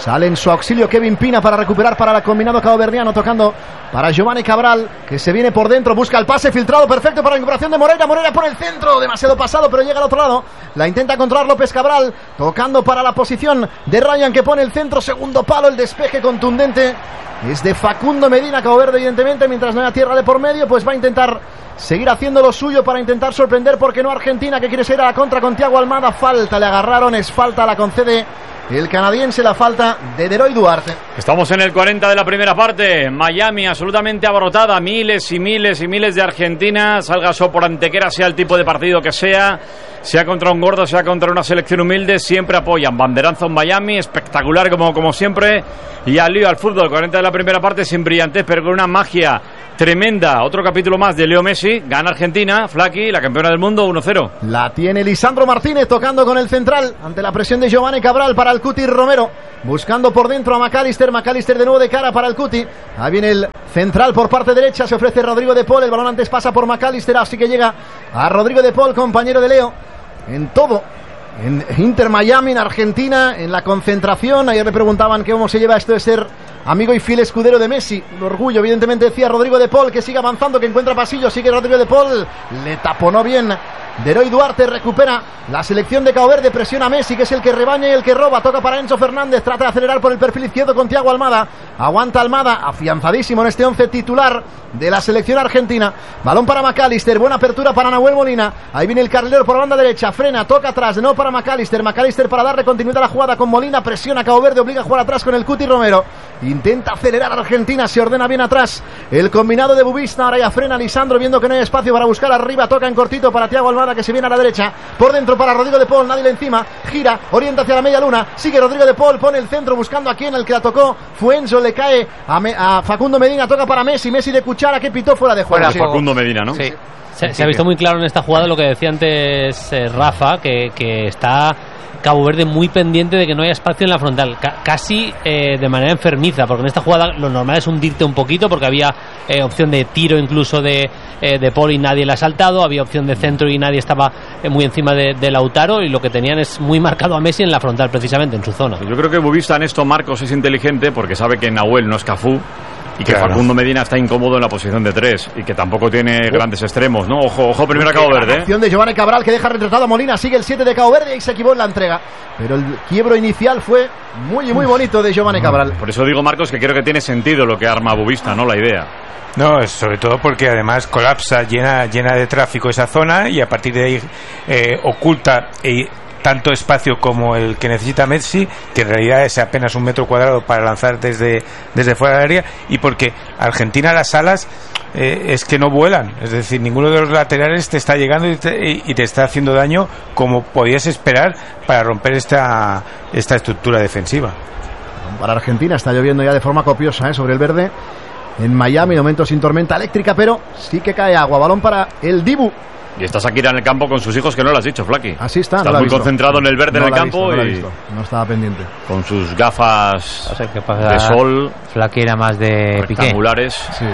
Sale en su auxilio Kevin Pina para recuperar para el combinado caboverdiano, tocando para Giovanni Cabral, que se viene por dentro, busca el pase filtrado perfecto para la recuperación de Moreira. Moreira por el centro, demasiado pasado, pero llega al otro lado. La intenta controlar López Cabral, tocando para la posición de Ryan, que pone el centro, segundo palo, el despeje contundente es de Facundo Medina. Cabo Verde, evidentemente, mientras no haya tierra de por medio, pues va a intentar seguir haciendo lo suyo para intentar sorprender, porque no Argentina, que quiere seguir a la contra con Thiago Almada. Falta, le agarraron, es falta, la concede el canadiense, la falta de Deroy Duarte. Estamos en el cuarenta de la primera parte. Miami absolutamente abarrotada, miles y miles y miles de argentinas, salga por Antequera, sea el tipo de partido que sea, sea contra un gordo, sea contra una selección humilde, siempre apoyan. Banderazo en Miami, espectacular como, como siempre, y al lío al fútbol. cuarenta de la primera parte sin brillantez, pero con una magia tremenda. Otro capítulo más de Leo Messi. Gana Argentina, Flaky, la campeona del mundo, uno cero. La tiene Lisandro Martínez tocando con el central ante la presión de Giovanni Cabral para el Cuti Romero, buscando por dentro a McAllister. McAllister de nuevo de cara para el Cuti. Ahí viene el central por parte derecha, se ofrece Rodrigo de Paul. El balón antes pasa por McAllister, así que llega a Rodrigo de Paul, compañero de Leo en todo, en Inter Miami, en Argentina, en la concentración. Ayer me preguntaban cómo se lleva esto de ser amigo y fiel escudero de Messi. Un orgullo, evidentemente, decía Rodrigo de Paul, que sigue avanzando, que encuentra pasillo. Sigue Rodrigo de Paul, le taponó bien Deroy Duarte. Recupera la selección de Cabo Verde, presiona a Messi, que es el que rebaña y el que roba. Toca para Enzo Fernández, trata de acelerar por el perfil izquierdo con Thiago Almada. Aguanta Almada, afianzadísimo en este once titular de la selección argentina. Balón para McAllister, buena apertura para Nahuel Molina. Ahí viene el carrilero por la banda derecha, frena, toca atrás, no para McAllister. McAllister para darle continuidad a la jugada con Molina, presiona a Cabo Verde, obliga a jugar atrás con el Cuti Romero. Intenta acelerar a Argentina, se ordena bien atrás el combinado de Bubista. Ahora ya frena Lisandro, viendo que no hay espacio para buscar arriba. Toca en cortito para Thiago Almada, que se viene a la derecha. Por dentro para Rodrigo de Paul, nadie le encima. Gira, orienta hacia la media luna. Sigue Rodrigo de Paul, pone el centro buscando a quien, el que la tocó fue Enzo, le cae a, Me- a Facundo Medina. Toca para Messi, Messi de cuchara, que pitó fuera de juego. Fuera Facundo Medina, ¿no? Sí. Se, se ha visto muy claro en esta jugada lo que decía antes eh, Rafa, que, que está Cabo Verde muy pendiente de que no haya espacio en la frontal, ca- casi eh, de manera enfermiza, porque en esta jugada lo normal es hundirte un poquito, porque había eh, opción de tiro incluso de, eh, de Paul y nadie la ha saltado, había opción de centro y nadie estaba eh, muy encima de, de Lautaro, y lo que tenían es muy marcado a Messi en la frontal, precisamente en su zona. Yo creo que Bubista en esto, Marcos, es inteligente porque sabe que Nahuel no es Cafú y que Claro. Facundo Medina está incómodo en la posición de tres y que tampoco tiene grandes extremos, ¿no? Ojo, ojo primero a Cabo Verde, ¿eh? Opción de Giovanni Cabral, que deja retratado a Molina. Sigue el siete de Cabo Verde y se equivocó en la entrega, pero el quiebro inicial fue muy muy bonito de Giovanni Cabral. Por eso digo, Marcos, que creo que tiene sentido lo que arma Bubista, ¿no? La idea. No, es sobre todo porque además colapsa, llena, llena de tráfico esa zona, y a partir de ahí eh, oculta eh, tanto espacio como el que necesita Messi, que en realidad es apenas un metro cuadrado para lanzar desde, desde fuera del área, y porque Argentina las alas eh, es que no vuelan, es decir, ninguno de los laterales te está llegando y te, y te está haciendo daño como podías esperar para romper esta, esta estructura defensiva. Para Argentina está lloviendo ya de forma copiosa, ¿eh? Sobre el verde en Miami, de momento sin tormenta eléctrica, pero sí que cae agua. Balón para el Dibu. Y está Shakira en el campo con sus hijos, que no lo has dicho, Flaky. Así está. Está no la muy he visto. concentrado en el verde No en el la he campo visto, no la he y visto. No estaba pendiente. con sus gafas O sea, ¿qué pasa? de sol Flaky era más de Piqué. rectangulares Sí.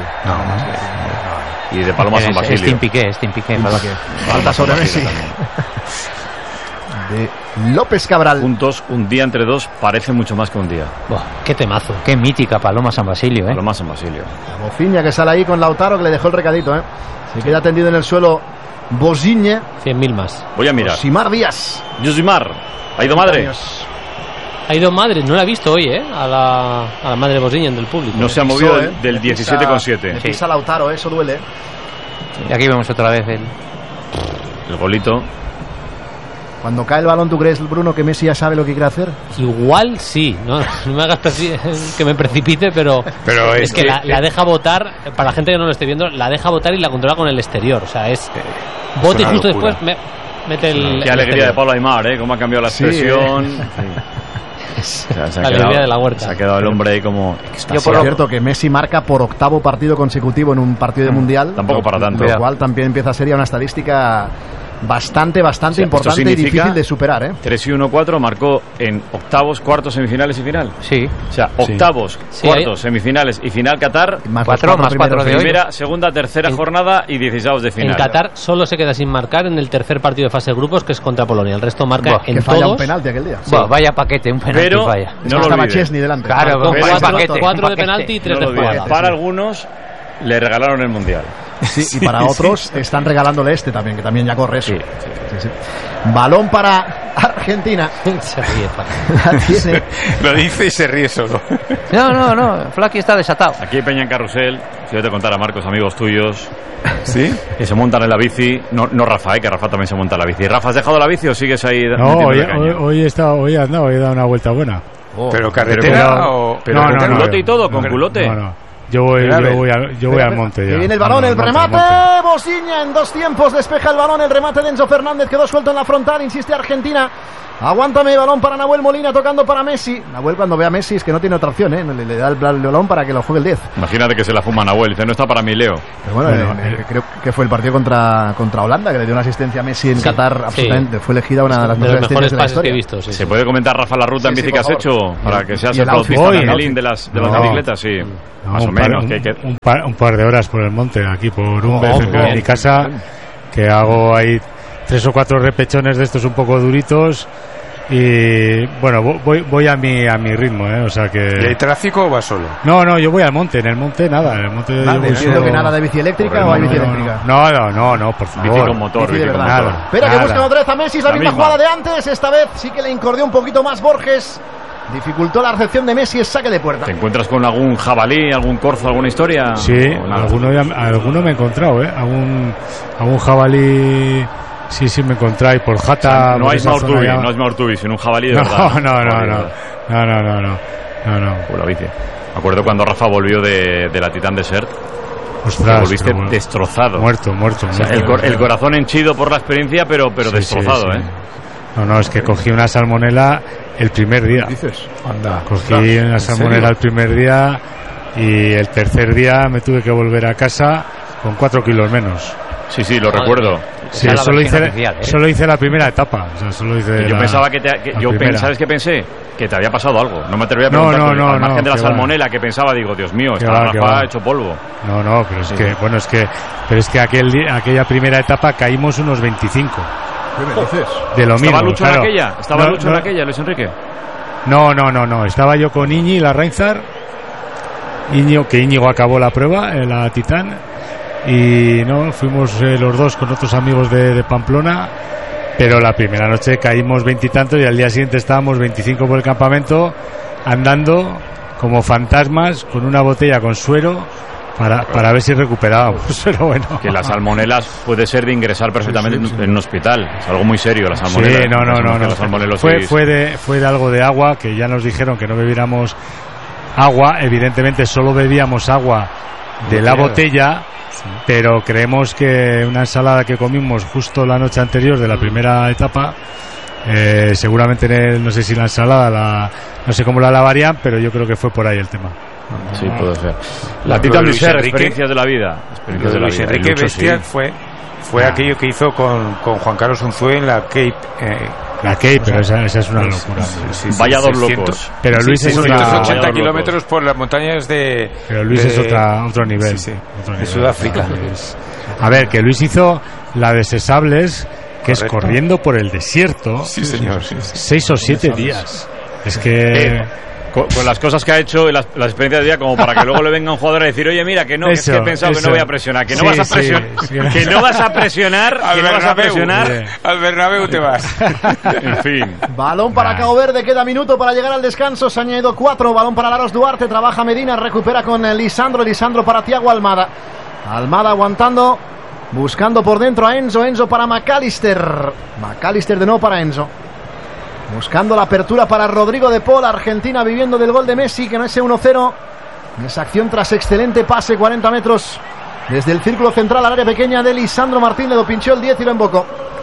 y de Paloma San Es, es Basilio. Team Piqué, es Team Piqué. Falta Paloma. Falta sobre San Messi. Basilio también. De López Cabral. Juntos, un día entre dos parece mucho más que un día. Buah, qué temazo. Qué mítica Paloma San Basilio, ¿eh? Paloma San Basilio. La bociña que sale ahí con Lautaro, que le dejó el recadito, ¿eh? Se queda tendido en el suelo Bosiñe. cien mil más. Voy a mirar. Simar Díaz. Yusimar, ¿ha ido madre? Años. Ha ido madre, no la he visto hoy, ¿eh? A la, a la madre Bosiñen del público. No se ha Pisó, movido ¿eh? del, del Le diecisiete coma siete. pisa- le pisa Lautaro, ¿eh? Eso duele. Y aquí vemos otra vez el... El golito. Cuando cae el balón, ¿tú crees, Bruno, que Messi ya sabe lo que quiere hacer? Igual sí, no, no me hagas preci- que me precipite, pero, Pero es es que que- la, la deja votar, para la gente que no lo esté viendo, la deja votar y la controla con el exterior. O sea, es bote y una justo locura. después me, mete el. Qué el alegría de exterior. Pablo Aimar, ¿eh? Cómo ha cambiado la Sí, expresión. Sí. O sea, se ha La quedado- alegría de la huerta. Se ha quedado el hombre ahí como... Yo por cierto que Messi marca por octavo partido consecutivo en un partido de mundial. Tampoco para tanto. Lo cual también empieza a ser ya una estadística bastante, bastante O sea, importante esto y significa difícil de superar, ¿eh? tres y uno cuatro marcó en octavos, cuartos, semifinales y final. Sí. O sea, octavos, Sí, cuartos, semifinales y final Qatar. Más Cuatro, los más cuatro primeros de hoy. Primera, segunda, tercera En- jornada y dieciséis de final. En Qatar solo se queda sin marcar en el tercer partido de fase de grupos, que es contra Polonia. El resto marca Buah, en Que falla todos. un penalti aquel día. Buah, vaya paquete, un penalti Pero falla. no lo Estaba olvides. Chesney delante. Claro, Con Pero cuatro, paquete, cuatro de paquete. penalti y tres No de lo olvides. jugada. Para algunos le regalaron el mundial. Sí, y para otros están regalándole este también, que también ya corre eso. Sí, Sí, sí. Balón para Argentina. Se ríe, Fran. La tiene. Lo dice y se ríe solo. No, no, no, Flaky está desatado. Aquí Peña en Carrusel, si yo te contara, Marcos, amigos tuyos, ¿Sí? que se montan en la bici. No, no Rafa, eh, que Rafa también se monta en la bici. ¿Rafa, has dejado la bici o sigues ahí No, metiéndole hoy, caña? hoy, hoy he estado, hoy he andado, he dado una vuelta buena. ¿Pero carretera pero- o...? Pero con culote y todo, con culote. No, no. Yo voy, Espera, yo voy, al, yo voy al monte ya. Que viene el balón, Al el monte, al remate. monte. Bosiña en dos tiempos. Despeja el balón. El remate de Enzo Fernández quedó suelto en la frontal. Insiste Argentina. Aguántame, balón para Nahuel Molina tocando para Messi. Nahuel, cuando ve a Messi, es que no tiene otra opción, ¿eh? Le, le da el, el balón para que lo juegue el diez. Imagínate que se la fuma Nahuel. Dice, no está para mí, Leo. Pero bueno, Bueno, eh, eh, creo que fue el partido contra, contra Holanda, que le dio una asistencia a Messi en Sí, Qatar. Absolutamente. Fue elegida una de las De mejores los mejores asistencias de la pases que he historia. visto. Sí, ¿Se sí. puede comentar, Rafa, la ruta Sí, en sí, bici que por has favor. hecho? Para que seas Y el el outfit flautista también. Michelin de las, de las No. bicicletas, sí. No, Más o un par- menos. Un, que, que- un par, un par de horas por el monte, aquí por un Oh, vez cerca de bien. mi casa, que hago ahí tres o cuatro repechones de estos un poco duritos. Y bueno, vo- voy, voy a mi a mi ritmo, ¿eh? O sea ¿Y que. hay tráfico o va solo? No, no, yo voy al monte, en el monte nada, en el monte yo Vale, voy entiendo solo- que nada de bici eléctrica Correcto, o hay bici no, eléctrica. no, no, no, no, por favor. bici con motor, Bici de bici con verdad. motor. Nada. Espera, que Nada. buscan otra vez a Messi, es la, La misma misma. jugada de antes. Esta vez sí que le incordió un poquito más Borges. Dificultó la recepción de Messi, es saque de puerta. ¿Te encuentras con algún jabalí, algún corzo, alguna historia? Sí, ¿O nada? alguno, ya- alguno me he encontrado, ¿eh? Algún, algún jabalí. Sí, sí, me encontré ahí por O sea, Jata. no por es esa zona Maurtubi, ya. no es Maurtubi, sino un jabalí de No, verdad. no, no, Jabalí de no, verdad. no, no, no, no, no, no. Uy, la bici. Me acuerdo cuando Rafa volvió de, de la Titan Desert, que Ostras, volviste pero bueno, destrozado. muerto, muerto. O sea, muerto, el, cor- muerto. el corazón henchido por la experiencia, pero, pero Sí, destrozado, sí, sí. ¿eh? No, no, es que cogí una salmonela el primer día. Dices. Anda. Cogí una salmonela el primer día y el tercer día me tuve que volver a casa con cuatro kilos menos. Sí, sí, lo Madre recuerdo. mía. Sí, Esa es la solo versión hice, oficial, ¿eh? solo hice la primera etapa. O sea, solo hice Yo la- pensaba que, te, que la yo primera. pen- ¿sabes qué pensé? Que te había pasado algo. No me atrevía a No, preguntar. no, porque no, al margen no, de la que va. salmonela que pensaba, digo, Dios mío, Que está va, que Rafa va. hecho polvo. No, no, pero es Sí. que, bueno, es que, pero es que aquel, día- aquella primera etapa caímos unos veinticinco. ¿Qué me dices? De lo mismo. ¿Estaba Lucho claro. en aquella? ¿Estaba No, Lucho no, en aquella, Luis Enrique? No, no, no, no. Estaba yo con Iñi, la Reinzar. Íñigo, que Íñigo acabó la prueba, en la Titán. Y no, fuimos eh, los dos con otros amigos de, de Pamplona. Pero la primera noche caímos veintitantos y al día siguiente estábamos veinticinco por el campamento, andando como fantasmas con una botella con suero para, para ver si recuperábamos. Pero bueno. Que las salmonelas puede ser de ingresar perfectamente en- en un hospital. Es algo muy serio, la salmonela. Sí, no, no, Pensamos no, que no. la salmonelosis- Fue, fue, de, fue de algo de agua, que ya nos dijeron que no bebiéramos agua. Evidentemente solo bebíamos agua de la botella, pero creemos que una ensalada que comimos justo la noche anterior de la primera etapa, eh, seguramente en el- no sé si la ensalada, la, no sé cómo la lavarían, pero yo creo que fue por ahí el tema. Sí, puede ser. Lo La de Titan Luis Desert, Enrique- experiencias de la vida. Lo Experiencias de de la Luis vida. Enrique Y Lucho, Bestia sí. fue, fue aquello que hizo con, con Juan Carlos Unzué en la Cape. Eh, La Cape, pero esa, esa es una locura. sí, sí, Vaya dos seiscientos. locos. Pero Luis es otra- seiscientos ochenta Vaya dos kilómetros por las montañas de. Pero Luis de- es otra, otro nivel. Sí, sí, otro de nivel. Sudáfrica. Es- A ver, que Luis hizo la de Sesables, que es Correcto. corriendo por el desierto, Sí, señor. Sí, sí. seis o siete días. Es que... Eh, con, con las cosas que ha hecho y las, las experiencias de día, como para que luego le venga un jugador a decir, oye, mira, que no, que es que he Eso, pensado que eso. no voy a presionar, que no Sí, vas a sí, presionar, sí. que no vas a presionar, Al que no vas a Bernabéu. presionar. Sí. Al Bernabéu te vas. En fin. Balón para Cabo Verde, queda minuto para llegar al descanso. Se ha añadido cuatro. Balón para Laros Duarte, trabaja Medina, recupera con eh, Lisandro. Lisandro para Thiago Almada. Almada aguantando, buscando por dentro a Enzo. Enzo para McAllister. McAllister de nuevo para Enzo. Buscando la apertura para Rodrigo de Paul. Argentina viviendo del gol de Messi, que no es uno cero. Esa acción tras excelente pase, cuarenta metros desde el círculo central al área pequeña de Lisandro Martín. Le lo pinchó el diez y lo embocó.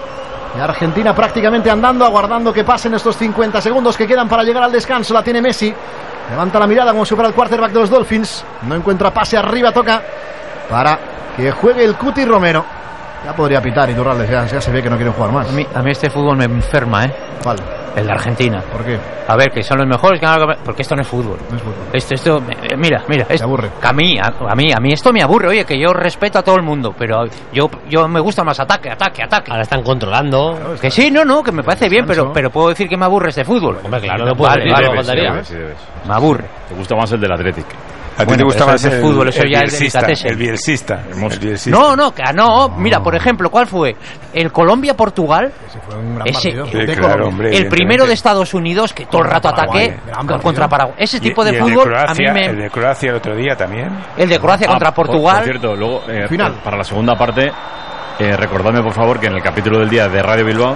Y Argentina prácticamente andando, aguardando que pasen estos cincuenta segundos que quedan para llegar al descanso. La tiene Messi. Levanta la mirada como si fuera el quarterback de los Dolphins. No encuentra pase arriba, toca para que juegue el Cuti Romero. Ya podría pitar y Iturralde, ya, ya se ve que no quieren jugar más. A mí, a mí este fútbol me enferma, ¿eh? ¿Cuál? El de Argentina. ¿Por qué? A ver, que son los mejores, que han... porque esto no es fútbol. No es fútbol. Esto, esto, eh, mira, mira. Te esto, aburre. A mí, a, a mí, a mí esto me aburre. Oye, que yo respeto a todo el mundo, pero yo, yo me gusta más ataque, ataque, ataque. Ahora están controlando. Claro, Que sí, no, no, que me parece bien, pero, pero puedo decir que me aburre este fútbol. Hombre, claro, no puedo Vale, decir, vale, no debes, faltaría. debes, debes. Me aburre. Te gusta más el del Athletic. ¿A ti Bueno, te gusta pero más eso es el, fútbol, eso el ya es bielsista, delicatessen. el bielsista, Hemos- el bielsista? No, no, que no. Mira, por ejemplo, ¿cuál fue? El Colombia-Portugal. Ese fue un gran Ese- partido. Sí, De claro, Colombia. hombre. El evidentemente. primero de Estados Unidos, que todo el rato Paraguay, ataque gran partido. contra Paraguay. Ese Y- tipo de y el fútbol Croacia, a mí me... el de Croacia el otro día también. El de Croacia Ah, contra por- Portugal. Por, cierto, luego, eh, Final. para la segunda parte, eh, recordadme por favor que en el capítulo del día de Radio Bilbao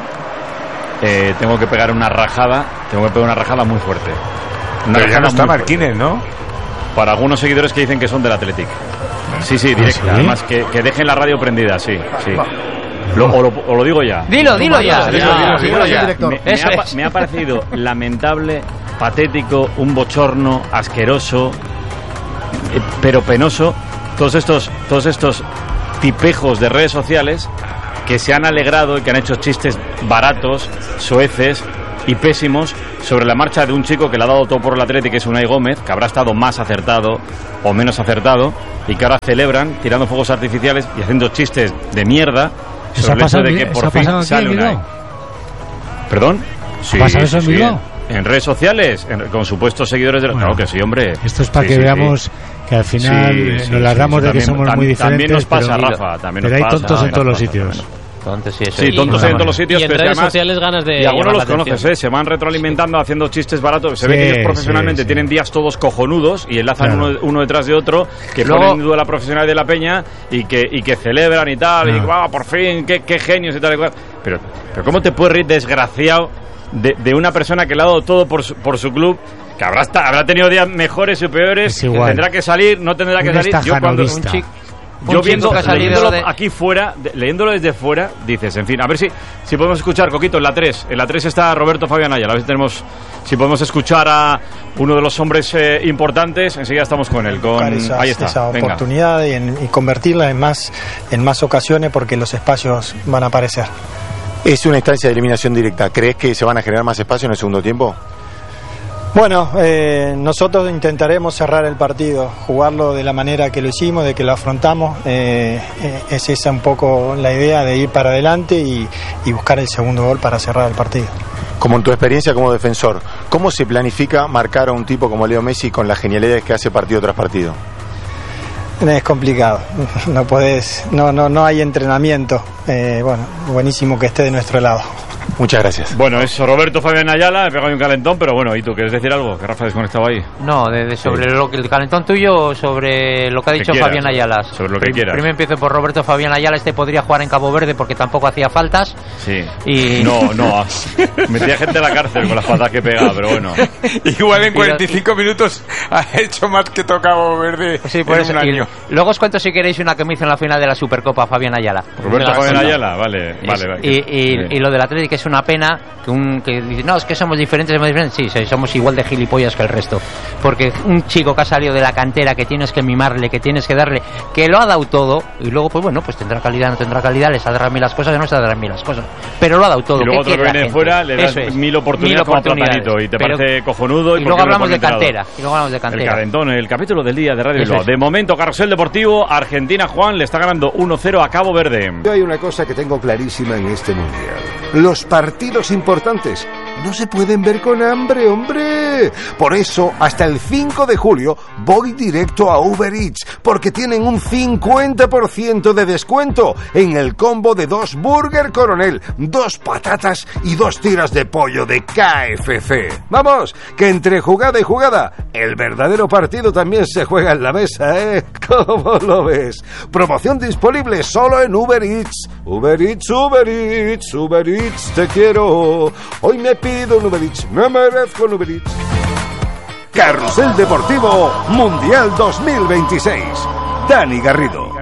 eh, tengo que pegar una rajada, tengo que pegar una rajada muy fuerte. Una Pero ya rajada no está muy fuerte. Marquínez, ¿no? Para algunos seguidores que dicen que son del Athletic. Sí, sí, directa. ¿sí? Además, que, que dejen la radio prendida, sí, sí. Lo, o, lo, o lo digo ya. Dilo, dilo ya. Dilo, ya, dilo, dilo dilo, ya. director. Me, me Eso ha, pa- es. me ha parecido lamentable, patético, un bochorno, asqueroso, eh, pero penoso, todos estos, todos estos tipejos de redes sociales que se han alegrado y que han hecho chistes baratos, soeces y pésimos sobre la marcha de un chico que le ha dado todo por el Atlético, que es Unai Gómez, que habrá estado más acertado o menos acertado, y que ahora celebran tirando fuegos artificiales y haciendo chistes de mierda ¿Eso sobre ha el hecho pasado de en- que eso por ha fin pasado aquí sale en Unai. Bilbao? ¿Perdón? Sí, ¿Pasa eso en sí, Bilbao? En, en redes sociales, en- con supuestos seguidores de la... Bueno, Claro que sí, hombre. Esto es para Sí, que sí, veamos sí. que al final Sí, eh, sí, nos sí, largamos sí, de que también- somos tam- muy diferentes. También nos pasa, pero, Rafa, también pero nos hay pasa. tontos en nos todos los pasa, sitios. también. Entonces, sí, eso Sí, es. tontos Y- en todos los sitios, Y en pero es que redes además... sociales ganas de Y algunos llamar los la conoces, atención. ¿eh? Se van retroalimentando haciendo chistes baratos. Se ve Sí, que ellos profesionalmente sí, sí. tienen días todos cojonudos y enlazan Claro. uno, uno detrás de otro, que Luego- ponen en duda la profesionalidad de la peña y que, y que celebran y tal. Y Ah. va, por fin, qué, qué genios y tal y cual. Pero, pero ¿cómo te puedes reír, desgraciado, de, de una persona que le ha dado todo por su, por su club? Que habrá, esta- habrá tenido días mejores y peores. Es igual. Tendrá que salir, no tendrá que Un salir. Yo cuando, estajanovista. Un chico- yo un viendo, chico que ha salido leyéndolo de- aquí fuera, de- leyéndolo desde fuera, dices, en fin, a ver si, si podemos escuchar, Coquito, en la tres. En la tres está Roberto Fabián Ayala. A ver si tenemos, si podemos escuchar a uno de los hombres eh, importantes. Enseguida estamos con él. Con, buscar esas- ahí está. esa Venga. oportunidad y, en- y convertirla en más, en más ocasiones porque los espacios van a aparecer. Es una instancia de eliminación directa. ¿Crees que se van a generar más espacio en el segundo tiempo? Bueno, eh, nosotros intentaremos cerrar el partido, jugarlo de la manera que lo hicimos, de que lo afrontamos. Eh, eh, es esa un poco la idea de ir para adelante y, y buscar el segundo gol para cerrar el partido. Como en tu experiencia como defensor, ¿cómo se planifica marcar a un tipo como Leo Messi con las genialidades que hace partido tras partido? Es complicado, no podés, no, no, no hay entrenamiento. Eh, bueno, buenísimo que esté de nuestro lado. Muchas gracias. Bueno, es Roberto Fabián Ayala. He pegado un calentón, pero bueno, ¿y tú quieres decir algo? Que Rafa ha desconectado ahí. No, de, de sobre Sí. lo que el calentón tuyo o sobre lo que ha dicho quieras, Fabián Ayala. sobre lo que Prim- quieras. Primero empiezo por Roberto Fabián Ayala. Este podría jugar en Cabo Verde porque tampoco hacía faltas. Sí. Y- No, no. Metía gente a la cárcel con las patadas que pegaba, pero bueno. Igual en Y- cuarenta y cinco minutos ha hecho más que tocaba Verde Sí, por en eso. un Y año. luego os cuento si queréis una que me hizo en la final de la Supercopa Fabián Ayala. Roberto Me la Fabián cuento. Ayala, vale, vale, vale. Y, y, Sí. y lo del Atlético es una pena que un que dice, no, es que somos diferentes, somos diferentes. Sí, sí, somos igual de gilipollas que el resto. Porque un chico que ha salido de la cantera, que tienes que mimarle, que tienes que darle, que lo ha dado todo, y luego, pues bueno, pues tendrá calidad, no tendrá calidad, le saldrán bien las cosas, no le saldrán bien las cosas. Pero lo ha dado todo. Y luego ¿Qué otro que quiere la viene de gente? fuera le das Eso es, mil oportunidades como a Platanito y te Pero- parece cojonudo. Y ¿por luego qué no le hablamos de pones entrenador? cantera. Y luego hablamos de El cantera. calentón, el capítulo del día de Radio Eso Bilbao. es. De momento, Carrusel Deportivo, Argentina, Juan, le está ganando uno cero a Cabo Verde. Yo hay una cosa que tengo clarísima en este mundial. Los partidos importantes no se pueden ver con hambre, hombre. Por eso, hasta el cinco de julio voy directo a Uber Eats, porque tienen un cincuenta por ciento de descuento en el combo de dos Burger Coronel, dos patatas y dos tiras de pollo de K F C. Vamos, que entre jugada y jugada, el verdadero partido también se juega en la mesa, ¿eh? ¿Cómo lo ves? Promoción disponible solo en Uber Eats. Uber Eats, Uber Eats, Uber Eats, te quiero. Hoy me pido un Uber Eats, me merezco un Uber Eats. Carrusel Deportivo Mundial dos mil veintiséis. Dani Garrido.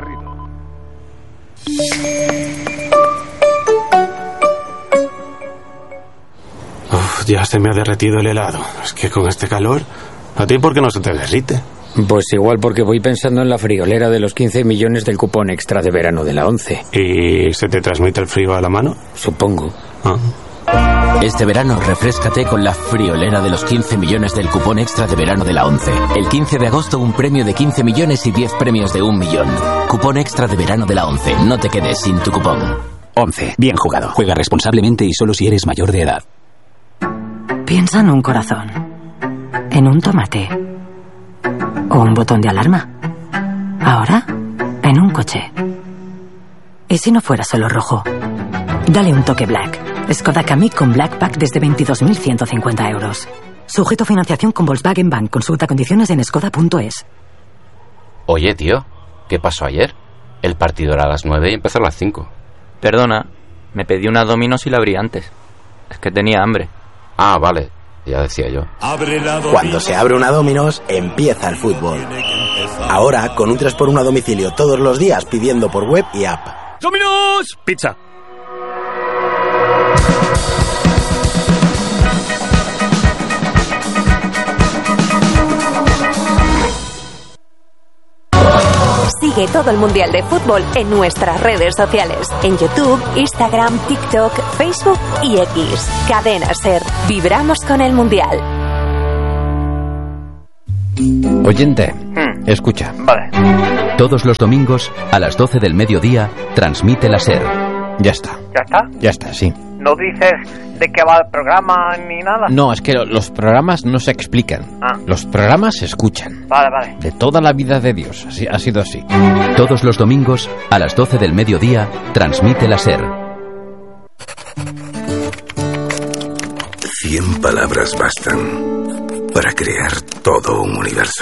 Uf, ya se me ha derretido el helado. Es que con este calor, ¿a ti por qué no se te derrite? Pues igual porque voy pensando en la friolera de los quince millones del cupón extra de verano de la once. ¿Y se te transmite el frío a la mano? Supongo. Ah. Este verano refréscate con la friolera de los quince millones del cupón extra de verano de la once. El quince de agosto un premio de quince millones y diez premios de un millón. Cupón extra de verano de la once. No te quedes sin tu cupón. once. Bien jugado. Juega responsablemente y solo si eres mayor de edad. Piensa en un corazón, en un tomate o un botón de alarma. Ahora, en un coche. ¿Y si no fuera solo rojo? Dale un toque Black. Skoda Kamiq con Black Pack desde veintidós mil ciento cincuenta euros. Sujeto a financiación con Volkswagen Bank. Consulta condiciones en skoda punto es. Oye, tío, ¿qué pasó ayer? El partido era a las nueve y empezó a las cinco. Perdona, me pedí una Domino's y la abrí antes. Es que tenía hambre. Ah, vale, ya decía yo. Cuando se abre una Domino's, empieza el fútbol. Ahora, con un tres por uno a domicilio todos los días pidiendo por web y app. ¡Domino's! Pizza. Sigue todo el Mundial de Fútbol en nuestras redes sociales. En YouTube, Instagram, TikTok, Facebook y X. Cadena SER. Vibramos con el Mundial. Oyente, hmm. escucha. Vale. Todos los domingos, a las doce del mediodía, transmite la SER. Ya está. ¿Ya está? Ya está, sí. ¿No dices de qué va el programa ni nada? No, es que los programas no se explican. Ah. Los programas se escuchan. Vale, vale. De toda la vida de Dios. Así, ha sido así. Todos los domingos, a las doce del mediodía, transmite la SER. Cien palabras bastan para crear todo un universo.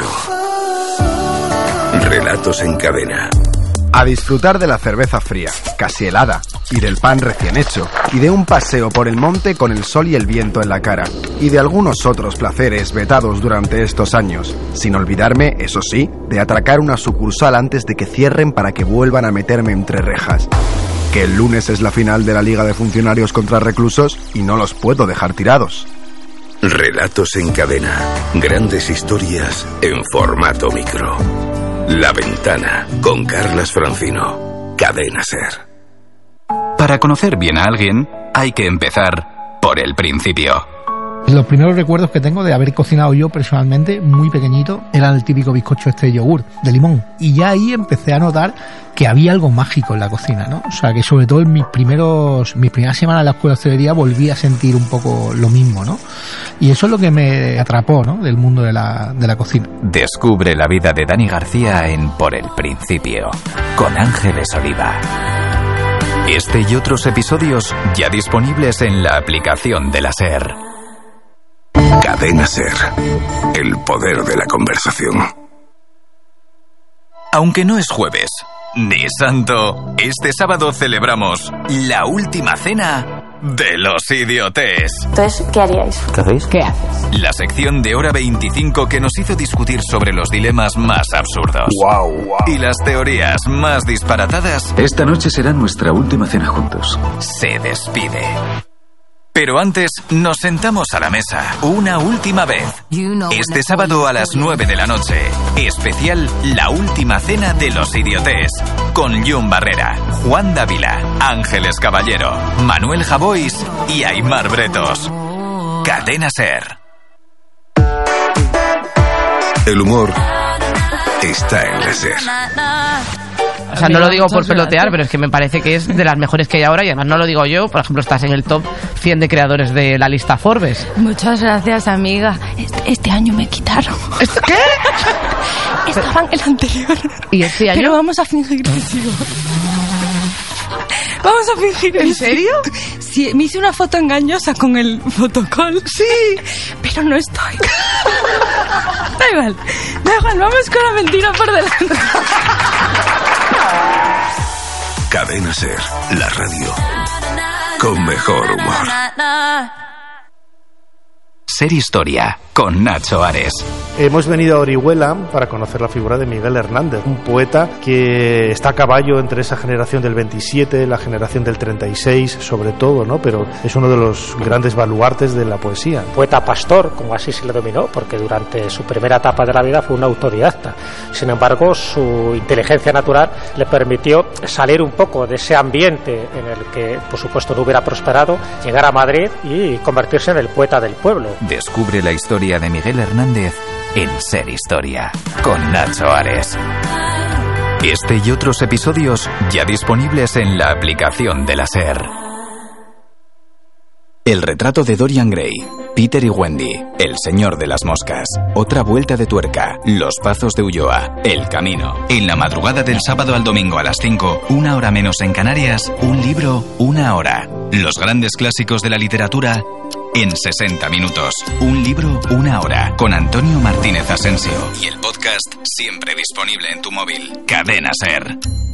Relatos en cadena. A disfrutar de la cerveza fría, casi helada, y del pan recién hecho, y de un paseo por el monte con el sol y el viento en la cara, y de algunos otros placeres vetados durante estos años, sin olvidarme, eso sí, de atracar una sucursal antes de que cierren para que vuelvan a meterme entre rejas. Que el lunes es la final de la Liga de Funcionarios contra Reclusos y no los puedo dejar tirados. Relatos en cadena. Grandes historias en formato micro. La Ventana, con Carlas Francino. Cadena SER. Para conocer bien a alguien, hay que empezar por el principio. Los primeros recuerdos que tengo de haber cocinado yo personalmente, muy pequeñito, era el típico bizcocho este de yogur, de limón. Y ya ahí empecé a notar que había algo mágico en la cocina, ¿no? O sea, que sobre todo en mis primeros, mis primeras semanas en la escuela de hostelería volví a sentir un poco lo mismo, ¿no? Y eso es lo que me atrapó, ¿no? Del mundo de la, de la cocina. Descubre la vida de Dani García en Por el Principio, con Ángeles Oliva. Este y otros episodios ya disponibles en la aplicación de la SER. Cadena SER. El poder de la conversación. Aunque no es jueves ni santo, este sábado celebramos la última cena de los idiotes. Entonces, ¿qué haríais? ¿Qué hacéis? ¿Qué haces? La sección de Hora veinticinco que nos hizo discutir sobre los dilemas más absurdos. Wow, wow. Y las teorías más disparatadas. Esta noche será nuestra última cena juntos. Se despide. Pero antes, nos sentamos a la mesa una última vez. Este sábado a las nueve de la noche. Especial La Última Cena de los Idiotes. Con Jun Barrera, Juan Dávila, Ángeles Caballero, Manuel Javois y Aimar Bretos. Cadena SER. El humor está en la SER. O sea, no lo digo por pelotear, pero es que me parece que es de las mejores que hay ahora y además no lo digo yo. Por ejemplo, estás en el top cien de creadores de la lista Forbes. Muchas gracias, amiga. Este, este año me quitaron. ¿Qué? Estaba en el anterior. ¿Y este año? Pero vamos a fingir que sigo. Vamos a fingir que ¿En serio? Sí, me hice una foto engañosa con el fotocall. Sí. Pero no estoy. Da igual. Da igual, vamos con la mentira por delante. Cadena SER, la radio con mejor humor. Ser Historia, con Nacho Ares. Hemos venido a Orihuela para conocer la figura de Miguel Hernández, un poeta que está a caballo entre esa generación del veintisiete, la generación del treinta y seis, sobre todo, ¿no? Pero es uno de los grandes baluartes de la poesía. Poeta pastor, como así se le dominó, porque durante su primera etapa de la vida fue un autodidacta. Sin embargo, su inteligencia natural le permitió salir un poco de ese ambiente en el que, por supuesto, no hubiera prosperado, llegar a Madrid y convertirse en el poeta del pueblo. Descubre la historia de Miguel Hernández en Ser Historia, con Nacho Ares. Este y otros episodios ya disponibles en la aplicación de la SER. El retrato de Dorian Gray, Peter y Wendy, El señor de las moscas, Otra vuelta de tuerca, Los pazos de Ulloa, El camino. En la madrugada del sábado al domingo a las cinco, una hora menos en Canarias, un libro, una hora. Los grandes clásicos de la literatura en sesenta minutos. Un libro, una hora. Con Antonio Martínez Asensio. Y el podcast siempre disponible en tu móvil. Cadena SER.